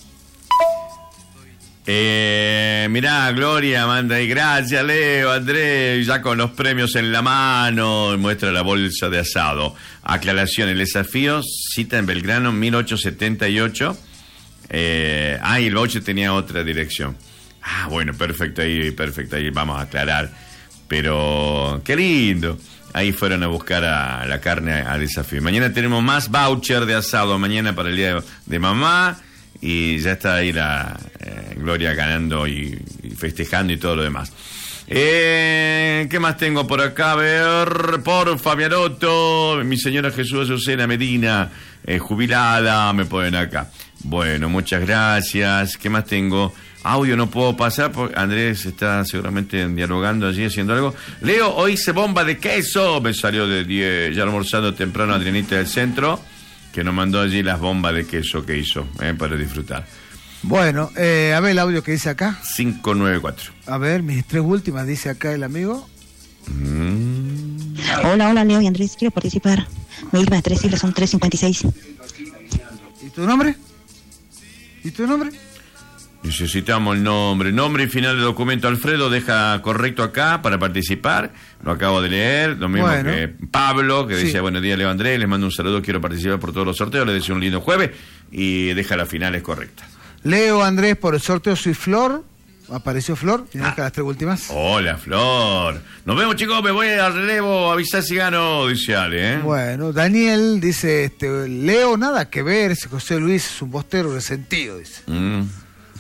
Eh, mirá, Gloria manda ahí, gracias Leo, Andrés, ya con los premios en la mano, muestra la bolsa de asado. Aclaración, el desafío, cita en Belgrano, mil ochocientos setenta y ocho. Eh, ah, y el voucher tenía otra dirección. Ah, bueno, perfecto, ahí, perfecto, ahí vamos a aclarar. Pero, qué lindo. Ahí fueron a buscar a la carne al desafío. Mañana tenemos más voucher de asado, mañana para el día de, de mamá. Y ya está ahí la eh, Gloria ganando y, y festejando y todo lo demás. Eh, ¿Qué más tengo por acá? A ver, por Fabianoto, mi señora Jesús Azucena Medina, eh, jubilada, me ponen acá. Bueno, muchas gracias. ¿Qué más tengo? Audio no puedo pasar porque Andrés está seguramente dialogando allí, haciendo algo. Leo, hoy hice bomba de queso. Me salió de diez, ya almorzando temprano Adrianita del Centro, que nos mandó allí las bombas de queso que hizo, eh, para disfrutar. Bueno, eh, a ver el audio que dice acá. cinco nueve cuatro. A ver, mis tres últimas, dice acá el amigo. Mm. Hola, hola, Leo y Andrés, quiero participar. Mi última de tres siglas son tres cincuenta y seis. ¿Y tu nombre? ¿Y tu nombre? Necesitamos el nombre. Nombre y final del documento. Alfredo deja correcto acá para participar. Lo acabo de leer. Lo mismo Bueno. que Pablo, que Sí. decía buenos días, Leo Andrés. Les mando un saludo. Quiero participar por todos los sorteos. Les deseo un lindo jueves. Y deja las finales correctas. Leo, Andrés, por el sorteo soy Flor. Apareció Flor. Y deja las tres últimas. Hola, Flor. Nos vemos, chicos. Me voy al relevo. Avisá si gano. Dice Ale, ¿eh? Bueno, Daniel dice, este, Leo, nada que ver. Ese José Luis es un bostero resentido, dice. Mm.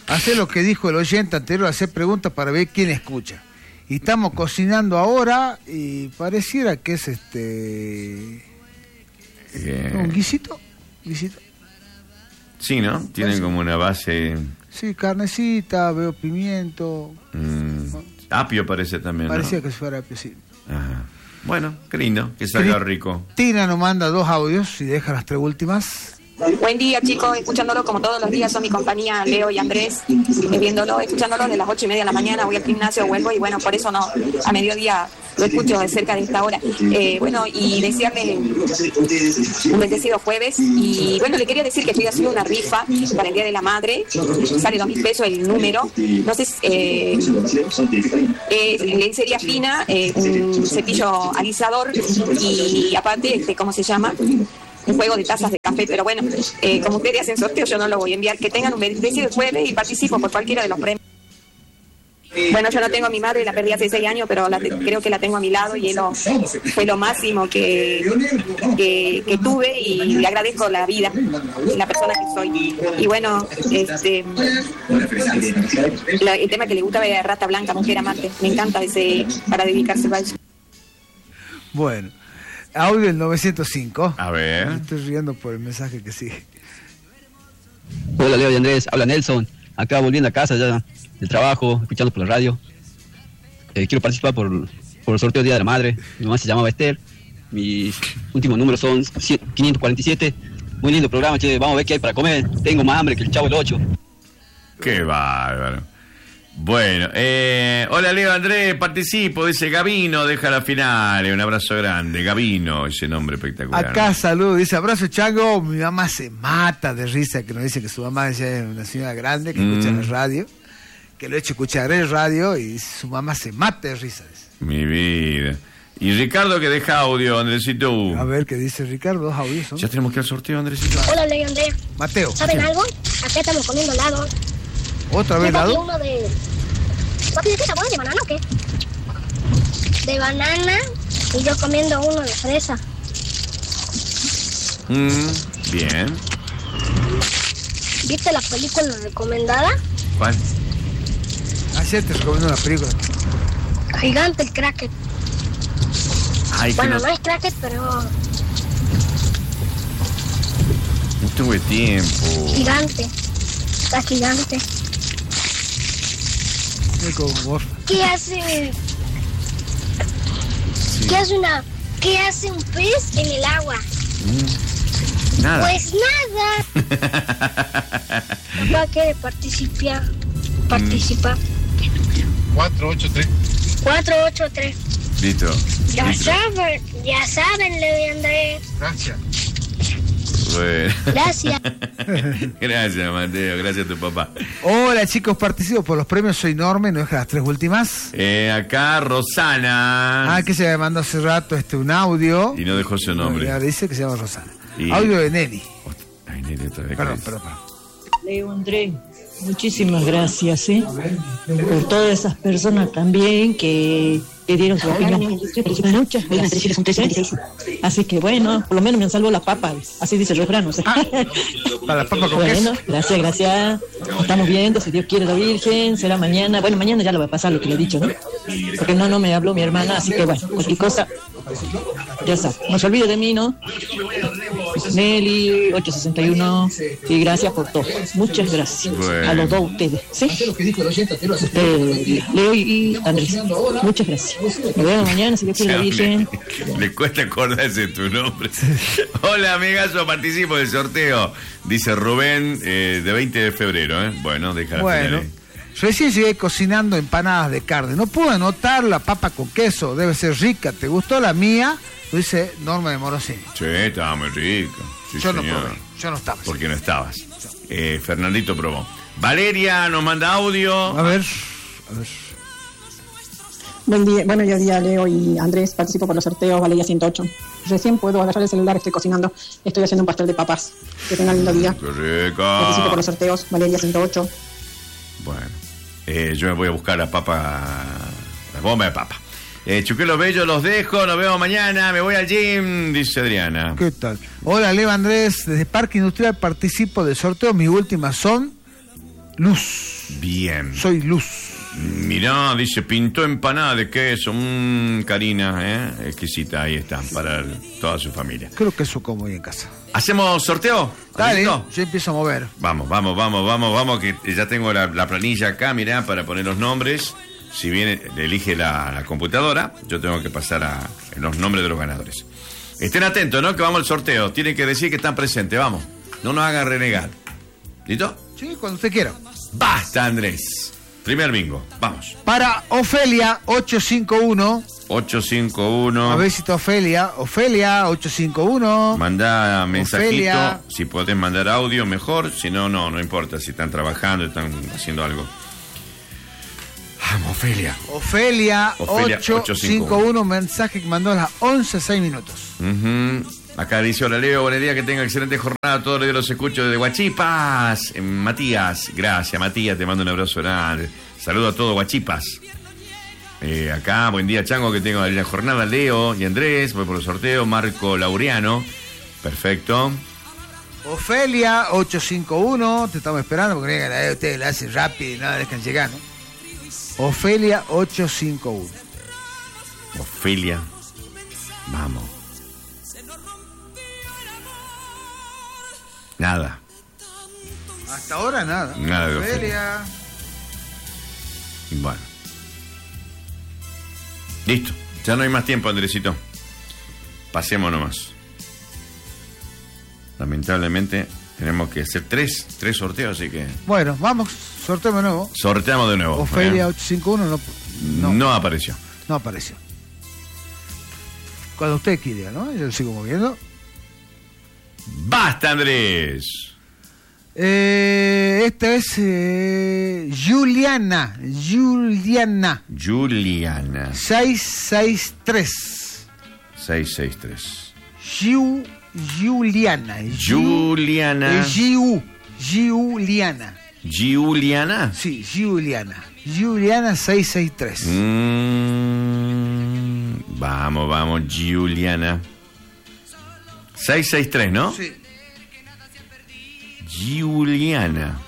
hacer lo que dijo el oyente anterior, hacer preguntas para ver quién escucha. Y estamos cocinando ahora y pareciera que es este... Eh, ¿Un guisito? ¿Guisito? Sí, ¿no? Tienen como una base... Sí, carnecita, veo pimiento. Mm, apio parece también, Parecía ¿no? que fuera apio, sí. Ajá. Bueno, qué lindo, que salga rico. Tina nos manda dos audios y deja las tres últimas. Buen día, chicos, escuchándolo como todos los días, son mi compañía Leo y Andrés, eh, viéndolo, escuchándolo de las ocho y media de la mañana, voy al gimnasio, vuelvo y bueno, por eso no, a mediodía lo escucho de cerca de esta hora. Eh, bueno, y desearle un bendecido jueves, y bueno, le quería decir que estoy haciendo una rifa para el Día de la Madre, sale dos mil pesos el número, no sé, eh, eh, lencería fina, eh, un cepillo alisador y aparte, este, ¿cómo se llama? Un juego de tazas de café, pero bueno, eh, como ustedes hacen sorteo, yo no lo voy a enviar. Que tengan un bendecido jueves y participo por cualquiera de los premios. Bueno, yo no tengo a mi madre, la perdí hace seis años, pero la, creo que la tengo a mi lado y él lo, fue lo máximo que, que, que tuve y le agradezco la vida, la persona que soy. Y bueno, este, la, el tema que le gusta ver Rata Blanca, Mujer Amante, me encanta ese para dedicarse a eso. Bueno. Audio el novecientos cinco. A ver. Me estoy riendo por el mensaje que sigue. Hola Leo y Andrés, habla Nelson. Acá volviendo a casa ya del trabajo, escuchando por la radio. Eh, quiero participar por, por el sorteo Día de la Madre. Mi mamá se llamaba Esther. Mis últimos números son quinientos cuarenta y siete. Muy lindo programa, che. Vamos a ver qué hay para comer. Tengo más hambre que el Chavo el ocho. Qué bárbaro. Bueno, eh, hola Leo Andrés, participo, dice Gabino, deja la final, un abrazo grande, Gabino, ese nombre espectacular. Acá saludo, dice abrazo Chango, mi mamá se mata de risa, que nos dice que su mamá es una señora grande que mm. escucha en el radio, que lo he hecho escuchar en el radio y su mamá se mata de risa. Dice. Mi vida. Y Ricardo que deja audio, Andresito. A ver qué dice Ricardo, dos audios. ¿no? Ya tenemos que ir al sorteo, Andresito. Hola Leo Andrés. Mateo. ¿Saben Mateo. algo? Acá estamos comiendo helado. ¿Otra vez helado? Uno de... ¿Papi, de qué sabor? ¿De banana o qué? De banana y yo comiendo uno de fresa. Mm, bien. ¿Viste la película recomendada? ¿Cuál? Ayer te recomiendo una película. Gigante el Cracker. Ay, bueno, no... no es Cracker, pero... No tuve tiempo. Gigante. Está gigante. ¿Qué hace? Sí. ¿Qué hace una? ¿Qué hace un pez en el agua? Mm, nada. Pues nada. Papá quiere participar. Participar. cuatro ocho tres. cuatro ocho tres. Listo. Ya Listo. saben, ya saben, Leo y Andrés. Gracias. Bueno. Gracias. Gracias, Mateo. Gracias a tu papá. Hola, chicos, participo por los premios. Soy enorme. ¿No deja las tres últimas? Eh, acá, Rosana. Ah, que se me mandó hace rato este un audio. Y no dejó su nombre. Y ahora dice que se llama Rosana. Y... Audio de Nelly. Ay, Nelly otra vez. Perdón, perdón, perdón. Leo Andrés, muchísimas gracias, ¿eh? Por todas esas personas también que... que dieron su opinión. Muchas gracias. Así que bueno, por lo menos me han salvado la papa. Así dice el refrán, no sé. Para la papa con Bueno, queso. gracias, gracias. Estamos viendo, si Dios quiere la Virgen, será mañana. Bueno, mañana ya lo va a pasar lo que le he dicho, ¿no? Porque no, no me habló mi hermana, así que bueno, cualquier cosa, ya está. No se olvide de mí, ¿no? Nelly, ocho sesenta y uno, y gracias por todo. Muchas gracias. Bueno. A los dos ustedes, ¿sí? Eh, Leo y Andrés, muchas gracias. Nos vemos mañana, si Dios quiere la Virgen. Le, le cuesta acordarse de tu nombre. Hola, amigazo, participo del sorteo. Dice Rubén, eh, de veinte de febrero, ¿eh? Bueno, déjala. Bueno, recién llegué cocinando empanadas de carne. No pude anotar la papa con queso. Debe ser rica. ¿Te gustó la mía? Lo dice Norma de Morosini. Sí, estaba muy rica. Sí, Yo no señor. probé. Yo no estaba. Porque no estabas. Eh, Fernandito probó. Valeria nos manda audio. A ver, a ver. Buen día, bueno, yo día Leo y Andrés, participo por los sorteos Valeria ciento ocho. Recién puedo agarrar el celular, estoy cocinando, estoy haciendo un pastel de papas. Que tengan lindo día. ¡Qué rica! Participo por los sorteos Valeria ciento ocho. Bueno, eh, yo me voy a buscar la papa, la bomba de papa. Eh, Chuquelo Bello, los dejo, nos vemos mañana, me voy al gym, dice Adriana. ¿Qué tal? Hola, Leo Andrés, desde Parque Industrial participo del sorteo. Mis últimas son Luz. Bien. Soy Luz. Mirá, dice, pintó empanada de queso. Mmm, Karina, ¿eh? Exquisita, ahí está, para el- toda su familia. Creo que eso como hoy en casa. ¿Hacemos sorteo? Dale, ¿Listo? yo empiezo a mover. Vamos, vamos, vamos, vamos, vamos, que ya tengo la, la planilla acá, mirá, para poner los nombres. Si bien elige la, la computadora, yo tengo que pasar a los nombres de los ganadores. Estén atentos, ¿no? Que vamos al sorteo. Tienen que decir que están presentes, vamos. No nos hagan renegar. ¿Listo? Sí, cuando usted quiera. Basta, Andrés. Primer bingo, vamos. Para Ofelia ocho cinco uno. ocho cinco uno. A ver si está Ofelia. Ofelia ocho cinco uno. Manda mensajito. Ofelia. Si podés mandar audio, mejor. Si no, no, no importa. Si están trabajando, están haciendo algo. Vamos, Ofelia. Ofelia, Ofelia, ocho cinco uno, mensaje que mandó a las once seis minutos. Uh-huh. Acá dice, hola Leo, buenos días, que tenga excelente jornada, todos los días los escucho desde Huachipas. Eh, Matías, gracias Matías, te mando un abrazo grande. Saludo a todos Huachipas. Eh, acá, buen día Chango, que tenga la jornada, Leo y Andrés, voy por el sorteo, Marco Laureano, perfecto. Ofelia ocho cinco uno, te estamos esperando porque crean que la de ustedes la hacen rápido y no la dejan llegar, ¿no? Ofelia ocho cinco uno. Ofelia, vamos. Nada. Hasta ahora nada. Nada de Ofelia. Bueno. Listo. Ya no hay más tiempo, Andresito. Pasemos nomás. Lamentablemente tenemos que hacer tres, tres sorteos, así que Bueno, vamos, sorteo de nuevo. sorteamos de nuevo. Ofelia ¿eh? ocho cinco uno no, No. no, apareció. no apareció. Cuando usted quiera, ¿no? Yo lo sigo moviendo. ¡Basta, Andrés! Eh, esta es eh, Juliana. Juliana. Juliana. seis seis tres. seis seis tres. Ju, Juliana. Juliana. Eh, Giu, Juliana. ¿Juliana? Sí, Juliana. Juliana seis seis tres. Mm, vamos, vamos, Juliana. seis seis tres, ¿no? Sí. Juliana.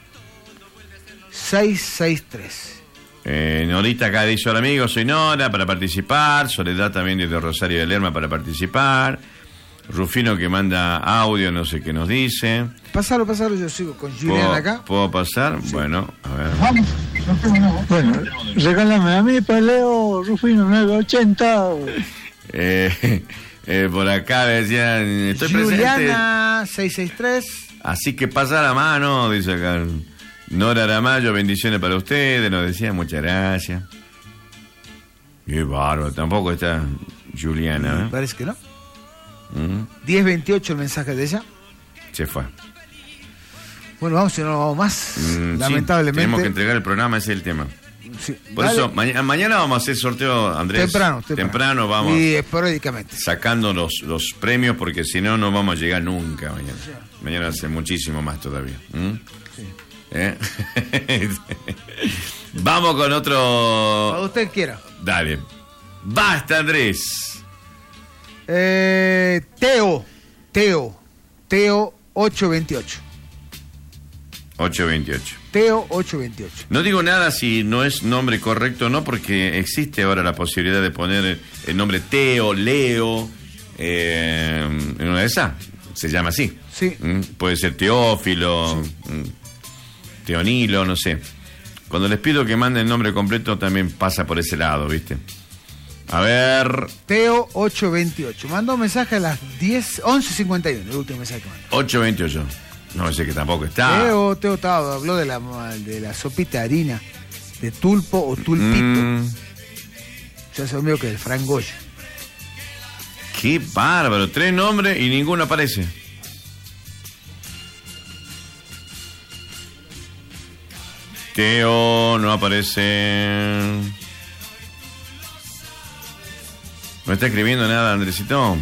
seis seis tres. Eh, Norita acá dice, hola amigo, soy Nora para participar. Soledad también desde Rosario de Lerma para participar. Rufino que manda audio, no sé qué nos dice. Pásalo, pásalo, yo sigo con Juliana ¿Puedo, acá. ¿Puedo pasar? Sí. Bueno, a ver. Vamos. Bueno, regálame a mí, Paleo Rufino nueve ochenta. Eh, eh, por acá decían, estoy Juliana presente. seis seis tres. Así que pasa la mano, dice acá. Nora Aramayo, bendiciones para ustedes, nos decía, muchas gracias. Qué bárbaro, tampoco está Juliana, ¿eh? Parece que no. Mm, diez veintiocho el mensaje de ella. se fue. Bueno, vamos, si no vamos más. Mm, Lamentablemente. sí, tenemos que entregar el programa, ese es el tema. Sí, Por dale. eso, mañana, mañana vamos a hacer sorteo, Andrés. Temprano, temprano. Temprano vamos. Y esporádicamente. Sacando los, los premios, porque si no, no vamos a llegar nunca mañana. Mañana va a ser muchísimo más todavía. ¿Mm? Sí. ¿Eh? Vamos con otro. Cuando usted quiera. Dale. Basta, Andrés. Eh, Teo. Teo. Teo ocho veintiocho. ocho veintiocho. Teo ocho veintiocho. No digo nada si no es nombre correcto o no, porque existe ahora la posibilidad de poner el nombre Teo, Leo, eh, en una de esas. Se llama así. Sí. ¿Mm? Puede ser Teófilo, sí. ¿Mm? Teonilo, no sé. Cuando les pido que manden el nombre completo también pasa por ese lado, ¿viste? A ver. Teo ocho veintiocho. Mandó un mensaje a las diez, once cincuenta y uno, el último mensaje que mandó. ocho veintiocho. No sé que tampoco está. Teo, Teo estaba, habló de la, de la sopita de harina, de tulpo o tulpito. Mm. Ya se olvidó que el Frank Goya. Qué bárbaro. Tres nombres y ninguno aparece. Teo no aparece. ¿No está escribiendo nada, Andresito?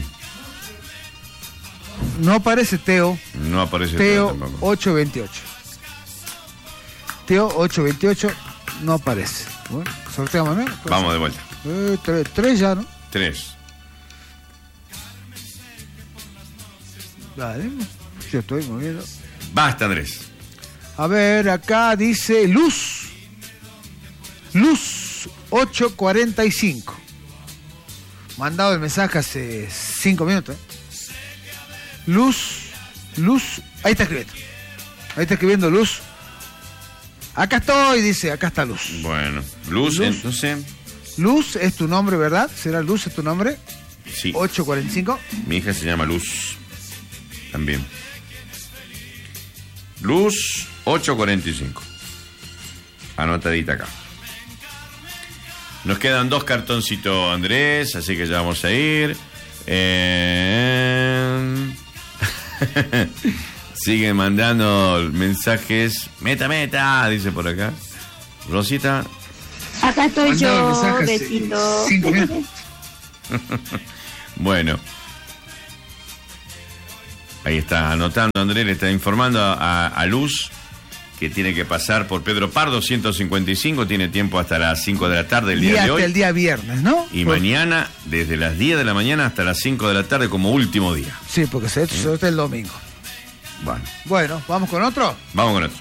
No aparece Teo. No aparece Teo tampoco. ocho veintiocho. Teo ocho veintiocho no aparece. Bueno, sorteamos, ¿no? Vamos de vuelta. Eh, tres, tres ya, ¿no? Tres. Dale. Yo estoy moviendo. Basta, Andrés. A ver, acá dice Luz. Luz ocho cuarenta y cinco. Mandado el mensaje hace cinco minutos. ¿eh? Luz, Luz, ahí está escribiendo. Ahí está escribiendo Luz. Acá estoy, dice, acá está Luz. Bueno, Luz, Luz. entonces. Luz es tu nombre, ¿verdad? ¿Será Luz es tu nombre? Sí. ocho cuarenta y cinco. Mi hija se llama Luz. También. Luz ocho cuarenta y cinco. Anotadita acá. Nos quedan dos cartoncitos, Andrés, así que ya vamos a ir. Eh... Siguen mandando mensajes. Meta, meta, dice por acá. Rosita. Acá estoy yo, besito. Cinco minutos. Bueno. Ahí está anotando, Andrés, le está informando a, a Luz que tiene que pasar por Pedro Pardo ciento cincuenta y cinco, tiene tiempo hasta las cinco de la tarde el día, día de hoy. Hasta el día viernes, ¿no? Y pues... mañana desde las diez de la mañana hasta las cinco de la tarde como último día. Sí, porque se ¿Sí? sortea el domingo. Bueno. Bueno, ¿vamos con otro? Vamos con otro.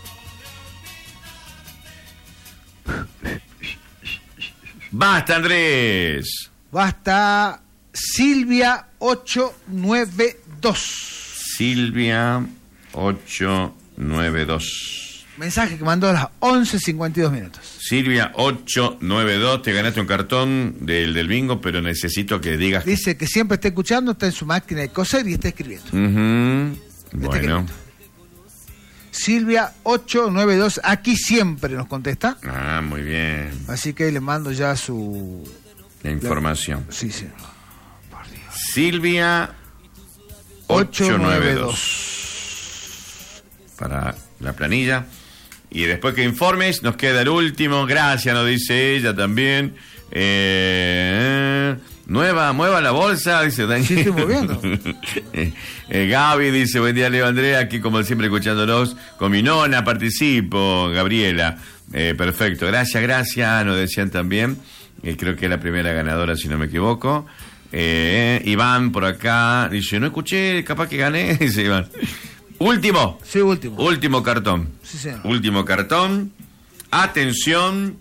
Basta, Andrés. Basta, Silvia ocho nueve dos. Silvia ocho nueve dos. Mensaje que mandó a las once cincuenta y dos minutos. Silvia ocho nueve dos, te ganaste un cartón del, del bingo, pero necesito que digas... Dice que siempre está escuchando, está en su máquina de coser y está escribiendo. Uh-huh. Bueno. Escribiendo. Silvia ocho nueve dos, aquí siempre nos contesta. Ah, muy bien. Así que le mando ya su... La información. La... Sí, sí. Por Dios. Silvia ocho nueve dos. Para la planilla. Y después que informes, nos queda el último. Gracias, nos dice ella también. Eh, nueva, mueva la bolsa, dice Daniel. Sí, estoy moviendo. eh, eh, Gaby dice, buen día, Leo Andrea, aquí como siempre escuchándolos. Con mi nona participo, Gabriela. Eh, perfecto, gracias, gracias, nos decían también. Eh, creo que es la primera ganadora, si no me equivoco. Eh, Iván por acá dice, no escuché, capaz que gané, dice Iván. Último. Sí, último. Último cartón. Sí, señor. Último cartón. Atención.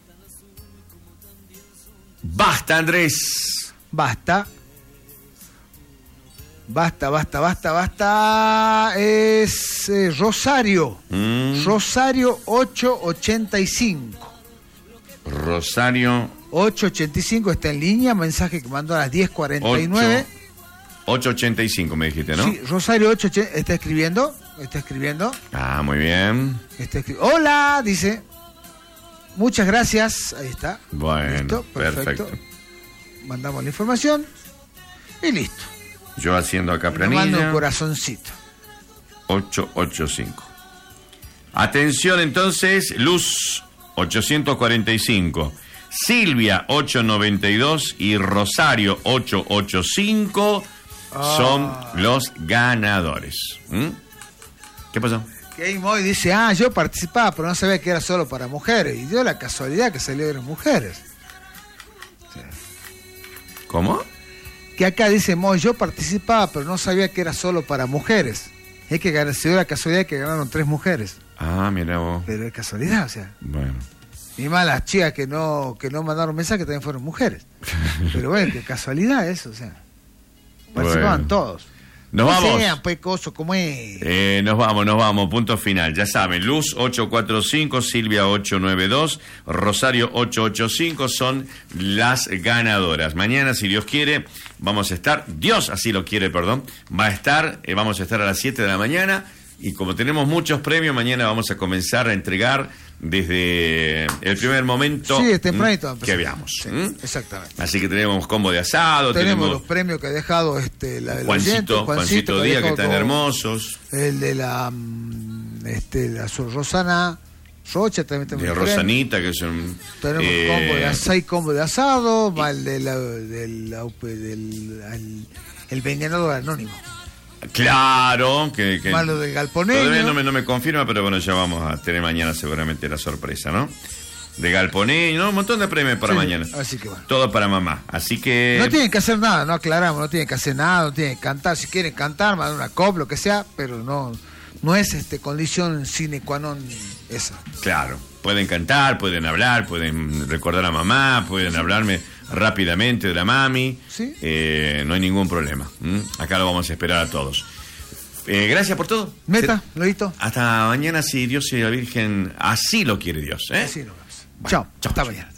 Basta, Andrés. Basta. Basta, basta, basta, basta. Es eh, Rosario. Mm. Rosario ocho ochenta y cinco. Rosario. ocho ochenta y cinco está en línea. Mensaje que mandó a las diez cuarenta y nueve. ocho ochenta y cinco me dijiste, ¿no? Sí, Rosario ocho está escribiendo. Está escribiendo. Ah, muy bien. Está escri- Hola, dice. Muchas gracias. Ahí está. Bueno, listo, perfecto. perfecto. Mandamos la información y listo. Yo haciendo acá y planilla. mando un corazoncito. ocho ochenta y cinco. Atención entonces, Luz ochocientos cuarenta y cinco, Silvia ocho noventa y dos y Rosario ocho ochenta y cinco ah. son los ganadores. ¿Mm? ¿Qué pasó? Game Boy dice, ah, yo participaba, pero no sabía que era solo para mujeres. Y dio la casualidad que salió de mujeres. Sí. ¿Cómo? Que acá dice, Moy, yo participaba, pero no sabía que era solo para mujeres. Es que se dio la casualidad que ganaron tres mujeres. Ah, mira vos. Pero es casualidad, o sea. Bueno. Ni más las chicas que no, que no mandaron mensaje también fueron mujeres. Pero bueno, qué casualidad eso, o sea. Participaban bueno. todos. Nos vamos. Sean, pues, coso, como es. Eh, nos vamos, nos vamos, punto final. Ya saben, Luz ocho cuarenta y cinco, Silvia ocho noventa y dos, Rosario ocho ochenta y cinco son las ganadoras. Mañana, si Dios quiere, vamos a estar, Dios así lo quiere, perdón, va a estar, eh, vamos a estar a las siete de la mañana. Y como tenemos muchos premios, mañana vamos a comenzar a entregar desde el primer momento sí, tempranito, que habíamos. Sí, ¿Mm? exactamente. Así que tenemos combo de asado. Tenemos, tenemos los premios que ha dejado este, la del Juancito, oyente, Juancito, Juancito que Díaz, que están todo, hermosos. El de la, este, la Rosana Rocha también tenemos. De Rosanita, que son... Tenemos eh, combo de asado, combo de asado, y, el de la, del, del, el, el venganador anónimo. Claro, que, que malo del galponeño. Todavía no me, no me confirma, pero bueno, ya vamos a tener mañana seguramente la sorpresa, ¿no? De galponeño, ¿no? Un montón de premios para sí, mañana. Así que bueno. Todo para mamá. Así que... No tienen que hacer nada, no aclaramos, no tienen que hacer nada, no tienen que cantar. Si quieren cantar, mandar una copla, lo que sea, pero no, no es este condición sine qua non esa. Claro, pueden cantar, pueden hablar, pueden recordar a mamá, pueden hablarme rápidamente de la mami. ¿Sí? Eh, no hay ningún problema. ¿Mm? Acá lo vamos a esperar a todos. Eh, gracias por todo. Meta, lo visto. Hasta mañana, si Dios y la Virgen así lo quiere Dios. ¿eh? Así lo vemos. Chao, hasta mañana.